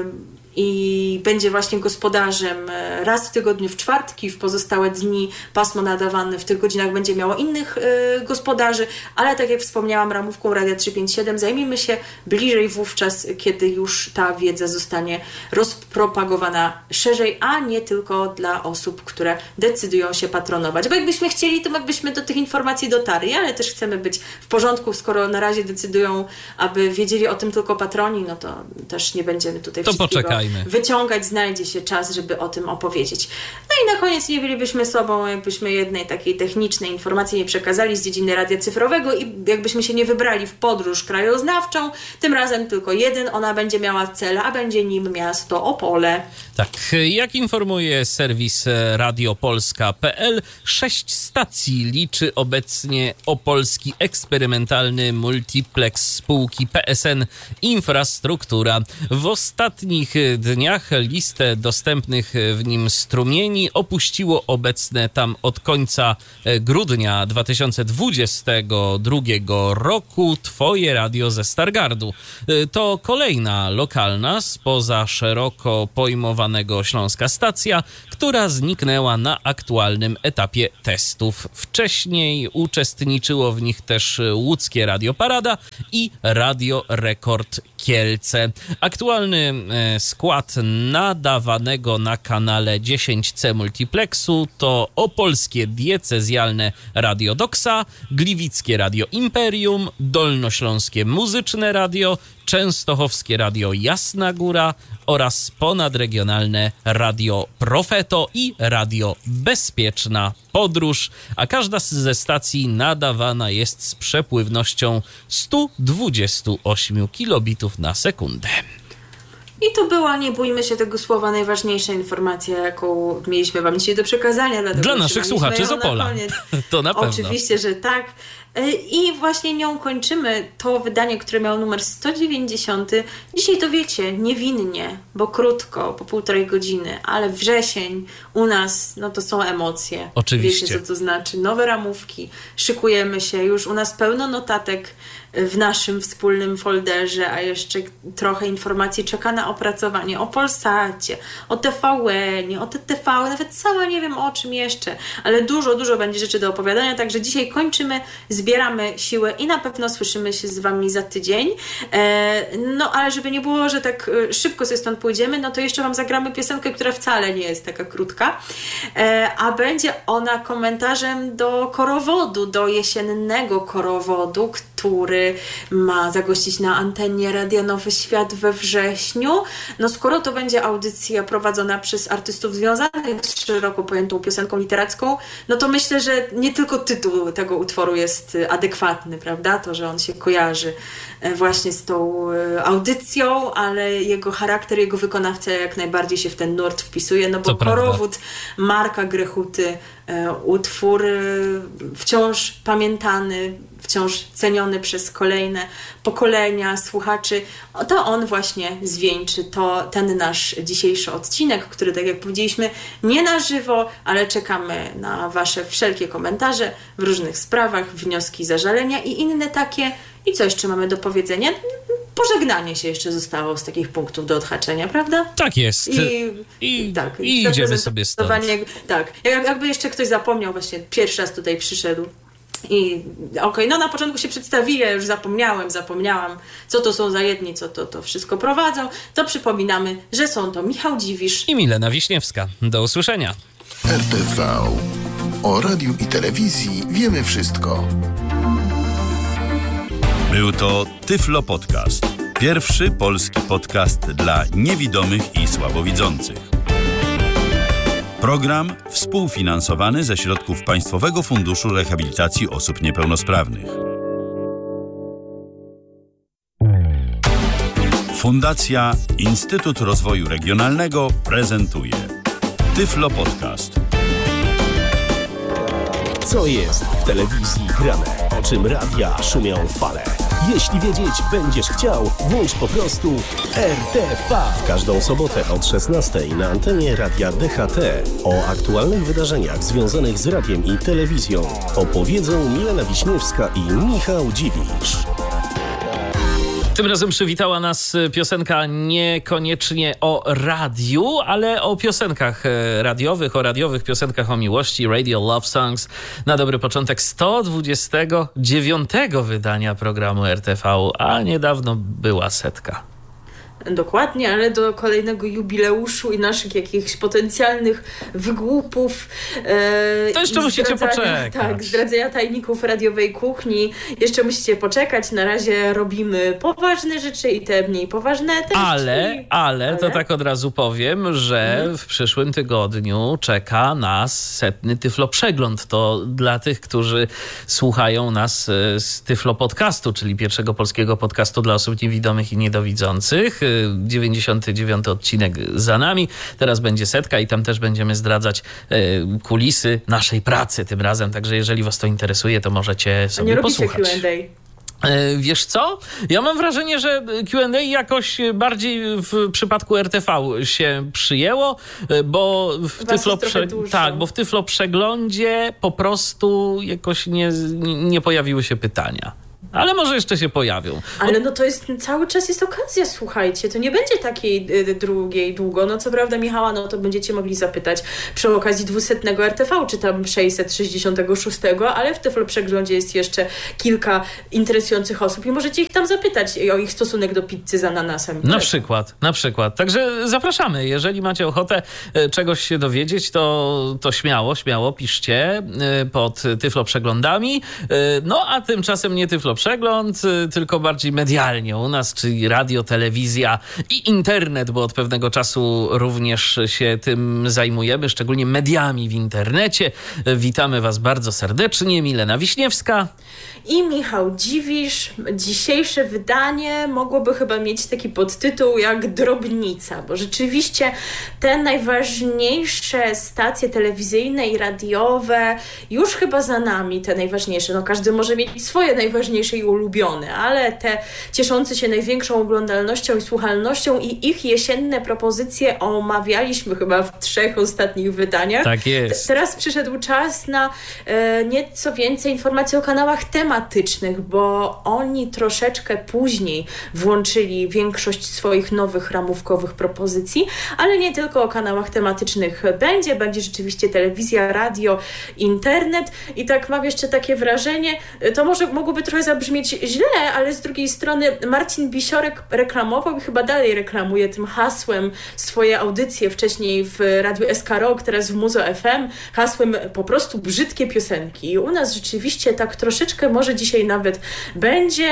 i będzie właśnie gospodarzem raz w tygodniu w czwartki, w pozostałe dni pasmo nadawane w tych godzinach będzie miało innych y, gospodarzy, ale tak jak wspomniałam, ramówką Radia trzysta pięćdziesiąt siedem zajmijmy się bliżej wówczas, kiedy już ta wiedza zostanie rozpropagowana szerzej, a nie tylko dla osób, które decydują się patronować. Bo jakbyśmy chcieli, to jakbyśmy do tych informacji dotarli, ale też chcemy być w porządku, skoro na razie decydują, aby wiedzieli o tym tylko patroni, no to też nie będziemy tutaj to wszystkiego poczekajmy. Wyciągać, znajdzie się czas, żeby o tym opowiedzieć. No i na koniec nie bylibyśmy sobą, jakbyśmy jednej takiej technicznej informacji nie przekazali z dziedziny radia cyfrowego i jakbyśmy się nie wybrali w podróż krajoznawczą, tym razem tylko jeden, ona będzie miała cel, a będzie nim miasto Opole. Tak, jak informuje serwis radiopolska kropka p l, sześć stacji liczy obecnie opolski eksperymentalny multiplex spółki P S N Infrastruktura. W ostatnich dniach listę dostępnych w nim strumieni opuściło obecne tam od końca grudnia dwa tysiące dwudziestego drugiego roku Twoje radio ze Stargardu. To kolejna lokalna spoza szeroko pojmowanego Śląska stacja, która zniknęła na aktualnym etapie testów. Wcześniej uczestniczyło w nich też łódzkie Radio Parada i Radio Rekord Kielce. Aktualny skład nadawanego na kanale dziesięć C multiplexu to opolskie diecezjalne Radio Doksa, gliwickie Radio Imperium, dolnośląskie muzyczne radio, częstochowskie Radio Jasna Góra oraz ponadregionalne Radio Profeto i Radio Bezpieczna Podróż, a każda ze stacji nadawana jest z przepływnością sto dwadzieścia osiem kilobitów na sekundę. I to była, nie bójmy się tego słowa, najważniejsza informacja, jaką mieliśmy wam dzisiaj do przekazania. Dla naszych słuchaczy z Opola. To na pewno. Oczywiście, że tak. I właśnie nią kończymy to wydanie, które miało numer sto dziewięćdziesiąty. Dzisiaj to wiecie, niewinnie, bo krótko, po półtorej godziny, ale wrzesień u nas, no to są emocje. Oczywiście. Wiecie, co to znaczy. Nowe ramówki, szykujemy się, już u nas pełno notatek w naszym wspólnym folderze, a jeszcze trochę informacji czeka na opracowanie o Polsacie, o T V N-ie, o T T V, nawet sama nie wiem o czym jeszcze, ale dużo, dużo będzie rzeczy do opowiadania, także dzisiaj kończymy, zbieramy siłę i na pewno słyszymy się z wami za tydzień. No ale żeby nie było, że tak szybko sobie stąd pójdziemy, no to jeszcze wam zagramy piosenkę, która wcale nie jest taka krótka, a będzie ona komentarzem do korowodu, do jesiennego korowodu, który ma zagościć na antenie Radia Nowy Świat we wrześniu. No skoro to będzie audycja prowadzona przez artystów związanych z szeroko pojętą piosenką literacką, no to myślę, że nie tylko tytuł tego utworu jest adekwatny, prawda? To, że on się kojarzy właśnie z tą audycją, ale jego charakter, jego wykonawca jak najbardziej się w ten nurt wpisuje, no bo Korowód Marka Grechuty, utwór wciąż pamiętany, wciąż ceniony przez kolejne pokolenia słuchaczy, to on właśnie zwieńczy to, ten nasz dzisiejszy odcinek, który, tak jak powiedzieliśmy, nie na żywo, ale czekamy na wasze wszelkie komentarze w różnych sprawach, wnioski, zażalenia i inne takie. I co jeszcze mamy do powiedzenia? Pożegnanie się jeszcze zostało z takich punktów do odhaczenia, prawda? Tak jest. I, I, tak, i idziemy sobie stąd. Tak, jakby jeszcze ktoś zapomniał, właśnie pierwszy raz tutaj przyszedł. I okej, okay, no na początku się przedstawili, ja już zapomniałem, zapomniałam, co to są za jedni, co to, to wszystko prowadzą, to przypominamy, że są to Michał Dziwisz i Milena Wiśniewska. Do usłyszenia. R T V. O radiu i telewizji wiemy wszystko. Był to Tyflo Podcast. Pierwszy polski podcast dla niewidomych i słabowidzących. Program współfinansowany ze środków Państwowego Funduszu Rehabilitacji Osób Niepełnosprawnych. Fundacja Instytut Rozwoju Regionalnego prezentuje Tyflo Podcast. Co jest w telewizji grane? O czym radia szumią fale? Jeśli wiedzieć będziesz chciał, włącz po prostu R T V. W każdą sobotę od szesnastej na antenie Radia D H T o aktualnych wydarzeniach związanych z radiem i telewizją opowiedzą Milena Wiśniewska i Michał Dziwisz. Tym razem przywitała nas piosenka niekoniecznie o radiu, ale o piosenkach radiowych, o radiowych piosenkach o miłości, Radio Love Songs. Na dobry początek sto dwudziestego dziewiątego wydania programu R T V, a niedawno była setka. Dokładnie, ale do kolejnego jubileuszu i naszych jakichś potencjalnych wygłupów. E, to jeszcze musicie poczekać. Tak, zdradzenia tajników radiowej kuchni. Jeszcze musicie poczekać. Na razie robimy poważne rzeczy i te mniej poważne też. Ale, ale, ale to tak od razu powiem, że hmm. w przyszłym tygodniu czeka nas setny Tyflo Przegląd. To dla tych, którzy słuchają nas z Tyflo Podcastu, czyli pierwszego polskiego podcastu dla osób niewidomych i niedowidzących. dziewięćdziesiąty dziewiąty odcinek za nami. Teraz będzie setka i tam też będziemy zdradzać kulisy naszej pracy tym razem. Także jeżeli was to interesuje, to możecie sobie posłuchać. A nie robicie Q and A? Wiesz co? Ja mam wrażenie, że Q and A jakoś bardziej w przypadku R T V się przyjęło, bo w Tyflo prze... tak, bo w Tyflo Przeglądzie po prostu jakoś nie, nie pojawiły się pytania. Ale może jeszcze się pojawią. Ale no to jest, cały czas jest okazja, słuchajcie, to nie będzie takiej y, drugiej długo. No co prawda Michała, no to będziecie mogli zapytać przy okazji dwusetnego R T V, czy tam sześćset sześćdziesiątego szóstego, ale w Tyflo Przeglądzie jest jeszcze kilka interesujących osób i możecie ich tam zapytać o ich stosunek do pizzy z ananasem. Na przykład, na przykład. Także zapraszamy. Jeżeli macie ochotę czegoś się dowiedzieć, to, to śmiało, śmiało piszcie pod Tyflo Przeglądami. No a tymczasem nie Tyflo Przegląd, tylko bardziej medialnie u nas, czyli radio, telewizja i internet, bo od pewnego czasu również się tym zajmujemy, szczególnie mediami w internecie. Witamy was bardzo serdecznie, Milena Wiśniewska i Michał Dziwisz. Dzisiejsze wydanie mogłoby chyba mieć taki podtytuł jak Drobnica, bo rzeczywiście te najważniejsze stacje telewizyjne i radiowe już chyba za nami, te najważniejsze. No każdy może mieć swoje najważniejsze i ulubione, ale te cieszące się największą oglądalnością i słuchalnością i ich jesienne propozycje omawialiśmy chyba w trzech ostatnich wydaniach. Tak jest. Teraz przyszedł czas na e, nieco więcej informacji o kanałach tematycznych, bo oni troszeczkę później włączyli większość swoich nowych ramówkowych propozycji, ale nie tylko o kanałach tematycznych będzie, będzie rzeczywiście telewizja, radio, internet i tak mam jeszcze takie wrażenie, to może mogłoby trochę zabrzmieć źle, ale z drugiej strony Marcin Bisiorek reklamował i chyba dalej reklamuje tym hasłem swoje audycje, wcześniej w Radiu S K Rock, teraz w Muzo F M, hasłem po prostu brzydkie piosenki. I u nas rzeczywiście tak troszeczkę może dzisiaj nawet będzie.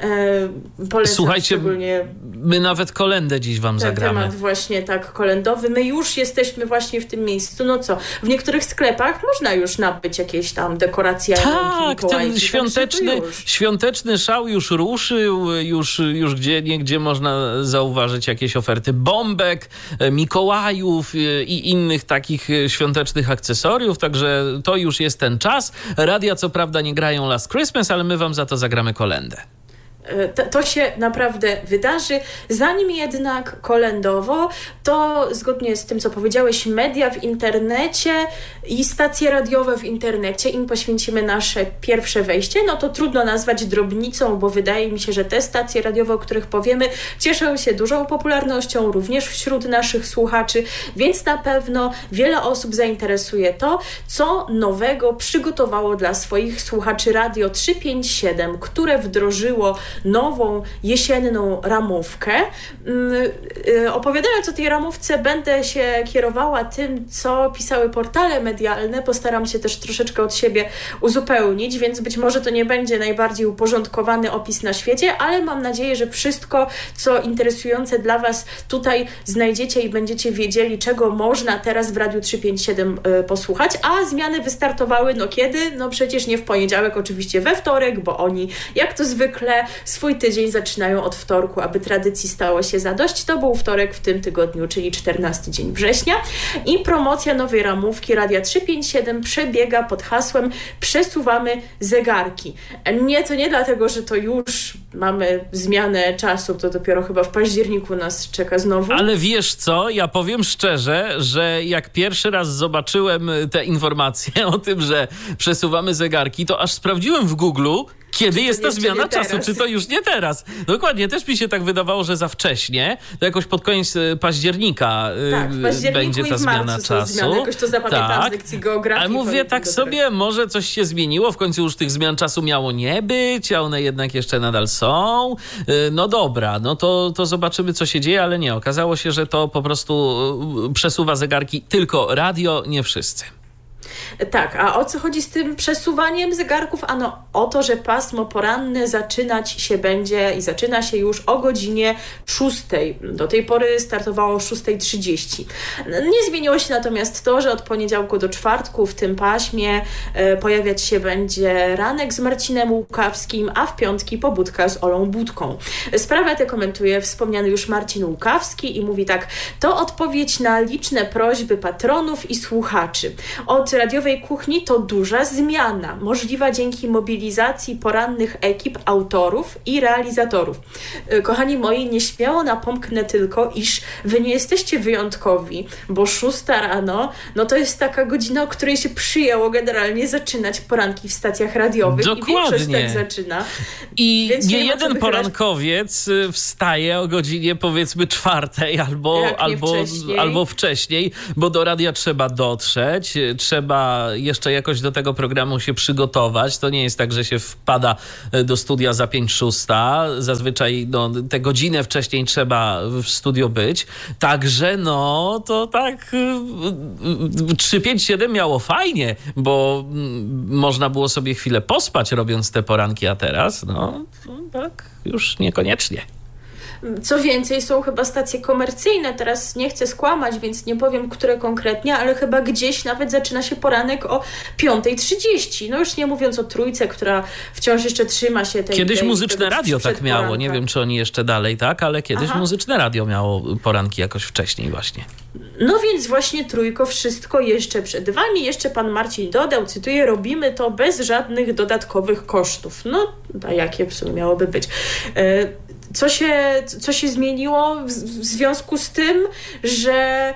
E, polecam Słuchajcie, szczególnie my nawet kolendę dziś wam ten zagramy. Temat właśnie tak kolendowy. My już jesteśmy właśnie w tym miejscu. No co, w niektórych sklepach można już nabyć jakieś tam dekoracje. Tak, ten świąteczny, świąteczny szał już ruszył, już, już gdzie niegdzie można zauważyć jakieś oferty bombek, Mikołajów i innych takich świątecznych akcesoriów, także to już jest ten czas. Radia co prawda nie grają Last Christmas, ale my wam za to zagramy kolędę. To, to się naprawdę wydarzy. Zanim jednak kolędowo, to zgodnie z tym, co powiedziałeś, media w internecie i stacje radiowe w internecie, im poświęcimy nasze pierwsze wejście, no to trudno nazwać drobnicą, bo wydaje mi się, że te stacje radiowe, o których powiemy, cieszą się dużą popularnością również wśród naszych słuchaczy, więc na pewno wiele osób zainteresuje to, co nowego przygotowało dla swoich słuchaczy Radio trzysta pięćdziesiąt siedem, które wdrożyło nową jesienną ramówkę. Opowiadając o tej ramówce, będę się kierowała tym, co pisały portale medialne. Postaram się też troszeczkę od siebie uzupełnić, więc być może to nie będzie najbardziej uporządkowany opis na świecie, ale mam nadzieję, że wszystko, co interesujące dla was tutaj znajdziecie i będziecie wiedzieli, czego można teraz w Radiu trzysta pięćdziesiąt siedem posłuchać, a zmiany wystartowały, no kiedy? No przecież nie w poniedziałek, oczywiście we wtorek, bo oni jak to zwykle swój tydzień zaczynają od wtorku, aby tradycji stało się zadość. To był wtorek w tym tygodniu, czyli czternasty dzień września i promocja nowej ramówki Radia trzysta pięćdziesiąt siedem przebiega pod hasłem Przesuwamy zegarki. Nie, to nie dlatego, że to już mamy zmianę czasu, to dopiero chyba w październiku nas czeka znowu. Ale wiesz co, ja powiem szczerze, że jak pierwszy raz zobaczyłem te informacje o tym, że przesuwamy zegarki, to aż sprawdziłem w Google'u, kiedy jest ta zmiana czasu, czy to już nie teraz. Dokładnie, też mi się tak wydawało, że za wcześnie, to jakoś pod koniec października tak, w październiku będzie ta i w zmiana marcu czasu. Zmiany. Jakoś to zapamiętam tak. z lekcji geografii. Ale mówię tak sobie, może coś się zmieniło, w końcu już tych zmian czasu miało nie być, a one jednak jeszcze nadal są. No dobra, no to, to zobaczymy, co się dzieje, ale nie, okazało się, że to po prostu przesuwa zegarki tylko radio, nie wszyscy. Tak, a o co chodzi z tym przesuwaniem zegarków? Ano o to, że pasmo poranne zaczynać się będzie i zaczyna się już o godzinie szóstej. Do tej pory startowało o szósta trzydzieści. Nie zmieniło się natomiast to, że od poniedziałku do czwartku w tym paśmie e, pojawiać się będzie ranek z Marcinem Łukawskim, a w piątki pobudka z Olą Budką. Sprawę tę komentuje wspomniany już Marcin Łukawski i mówi tak: to odpowiedź na liczne prośby patronów i słuchaczy. Od radiowej kuchni to duża zmiana, możliwa dzięki mobilizacji porannych ekip autorów i realizatorów. Kochani moi, nieśmiało napomknę tylko, iż wy nie jesteście wyjątkowi, bo szósta rano, no to jest taka godzina, o której się przyjęło generalnie zaczynać poranki w stacjach radiowych. Dokładnie. I większość tak zaczyna. I Więc nie nie jeden porankowiec wstaje o godzinie powiedzmy czwartej albo, albo, wcześniej. albo wcześniej, bo do radia trzeba dotrzeć, trzeba jeszcze jakoś do tego programu się przygotować. To nie jest tak, że się wpada do studia za pięć szósta. Zazwyczaj no, tę godzinę wcześniej trzeba w studio być. Także no to tak trzysta pięćdziesiąt siedem miało fajnie, bo można było sobie chwilę pospać robiąc te poranki, a teraz no to tak już niekoniecznie. Co więcej, są chyba stacje komercyjne, teraz nie chcę skłamać, więc nie powiem, które konkretnie, ale chyba gdzieś nawet zaczyna się poranek o piąta trzydzieści. No już nie mówiąc o Trójce, która wciąż jeszcze trzyma się tej... Kiedyś tej, muzyczne radio tak miało, poranka. nie wiem, czy oni jeszcze dalej tak, ale kiedyś Aha. muzyczne radio miało poranki jakoś wcześniej właśnie. No więc właśnie Trójko, wszystko jeszcze przed wami. Jeszcze pan Marcin dodał, cytuję, robimy to bez żadnych dodatkowych kosztów. No, a jakie w sumie miałoby być? Yy, Co się, co się zmieniło w, w związku z tym, że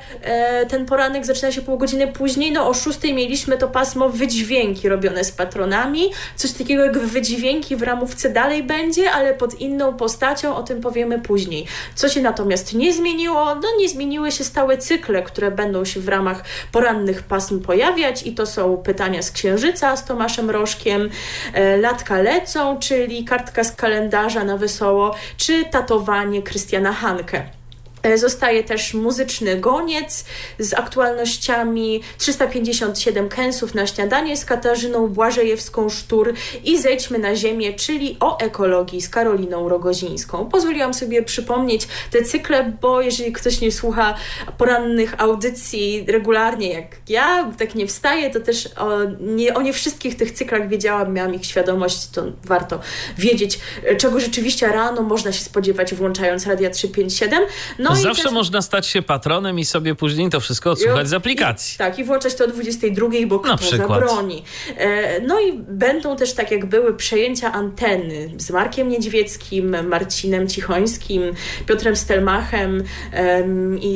e, ten poranek zaczyna się pół godziny później? No o szóstej mieliśmy to pasmo wydźwięki robione z patronami. Coś takiego jak wydźwięki w ramówce dalej będzie, ale pod inną postacią, o tym powiemy później. Co się natomiast nie zmieniło? No nie zmieniły się stałe cykle, które będą się w ramach porannych pasm pojawiać i to są pytania z Księżyca z Tomaszem Rożkiem, e, Latka lecą, czyli kartka z kalendarza na wesoło, czy tatowanie Krystiana Hanke. Zostaje też muzyczny goniec z aktualnościami, trzysta pięćdziesiąt siedem kęsów na śniadanie z Katarzyną Błażejewską-Sztur i Zejdźmy na ziemię, czyli o ekologii z Karoliną Rogozińską. Pozwoliłam sobie przypomnieć te cykle, bo jeżeli ktoś nie słucha porannych audycji regularnie jak ja, tak nie wstaje, to też o nie, o nie wszystkich tych cyklach wiedziałam, miałam ich świadomość, to warto wiedzieć, czego rzeczywiście rano można się spodziewać, włączając Radia trzysta pięćdziesiąt siedem. No Zawsze też... można stać się patronem i sobie później to wszystko odsłuchać z aplikacji. I, tak, i włączać to o dwudziestej drugiej, bo kto zabroni. E, no i będą też, tak jak były, przejęcia anteny z Markiem Niedźwieckim, Marcinem Cichońskim, Piotrem Stelmachem e,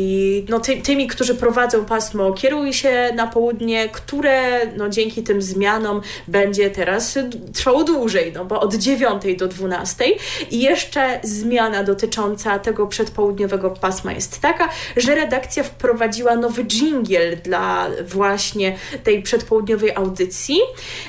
i no, ty, tymi, którzy prowadzą pasmo Kieruj się na południe, które no, dzięki tym zmianom będzie teraz trwało dłużej, no, bo od dziewiątej do dwunastej. I jeszcze zmiana dotycząca tego przedpołudniowego pasma jest taka, że redakcja wprowadziła nowy dżingiel dla właśnie tej przedpołudniowej audycji,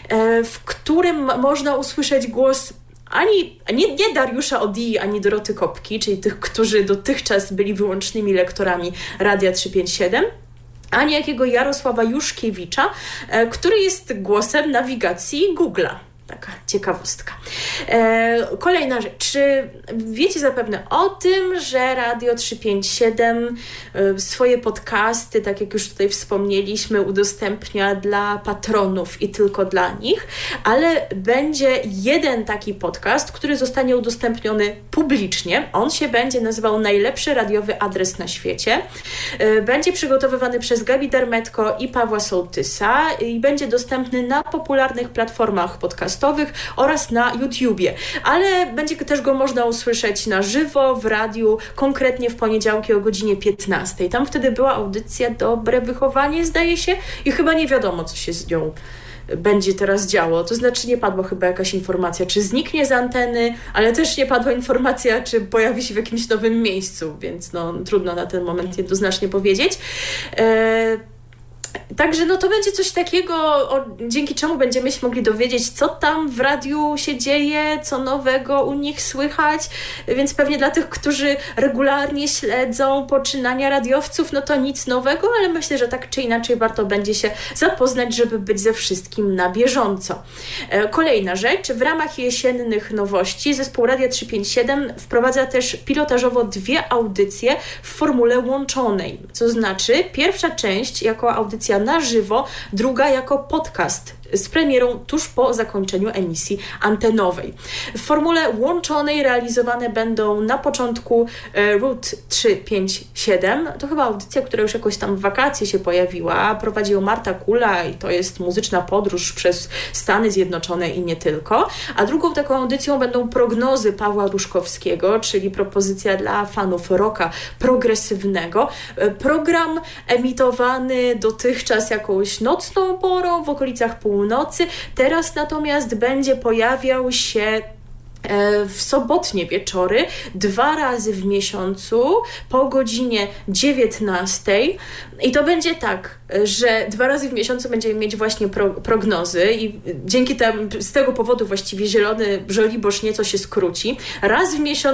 w którym można usłyszeć głos ani nie, nie Dariusza Odii, ani Doroty Kopki, czyli tych, którzy dotychczas byli wyłącznymi lektorami Radia trzysta pięćdziesiąt siedem, a niejakiego Jarosława Juszkiewicza, który jest głosem nawigacji Google'a. taka ciekawostka. E, kolejna rzecz. Czy wiecie zapewne o tym, że Radio trzysta pięćdziesiąt siedem e, swoje podcasty, tak jak już tutaj wspomnieliśmy, udostępnia dla patronów i tylko dla nich, ale będzie jeden taki podcast, który zostanie udostępniony publicznie. On się będzie nazywał Najlepszy radiowy adres na świecie. E, będzie przygotowywany przez Gabi Dermetko i Pawła Sołtysa i będzie dostępny na popularnych platformach podcastowych oraz na YouTubie, ale będzie też go można usłyszeć na żywo w radiu, konkretnie w poniedziałki o godzinie piętnastej. Tam wtedy była audycja Dobre Wychowanie, zdaje się, i chyba nie wiadomo, co się z nią będzie teraz działo. To znaczy nie padła chyba jakaś informacja, czy zniknie z anteny, ale też nie padła informacja, czy pojawi się w jakimś nowym miejscu, więc no, trudno na ten moment jednoznacznie powiedzieć. E- Także no to będzie coś takiego, o, dzięki czemu będziemy się mogli dowiedzieć, co tam w radiu się dzieje, co nowego u nich słychać, więc pewnie dla tych, którzy regularnie śledzą poczynania radiowców, no to nic nowego, ale myślę, że tak czy inaczej warto będzie się zapoznać, żeby być ze wszystkim na bieżąco. Kolejna rzecz, w ramach jesiennych nowości zespół Radia trzysta pięćdziesiąt siedem wprowadza też pilotażowo dwie audycje w formule łączonej, co znaczy pierwsza część jako audycja na żywo, druga jako podcast z premierą tuż po zakończeniu emisji antenowej. W formule łączonej realizowane będą na początku e, Route trzysta pięćdziesiąt siedem. To chyba audycja, która już jakoś tam w wakacje się pojawiła. Prowadzi ją Marta Kula i to jest muzyczna podróż przez Stany Zjednoczone i nie tylko. A drugą taką audycją będą prognozy Pawła Ruszkowskiego, czyli propozycja dla fanów rocka progresywnego. E, program emitowany dotychczas jakąś nocną porą w okolicach północy. Teraz natomiast będzie pojawiał się w sobotnie wieczory, dwa razy w miesiącu po godzinie dziewiętnastej i to będzie tak, że dwa razy w miesiącu będziemy mieć właśnie pro, prognozy i dzięki temu, z tego powodu właściwie Zielony Żoliborz nieco się skróci. Raz w miesiącu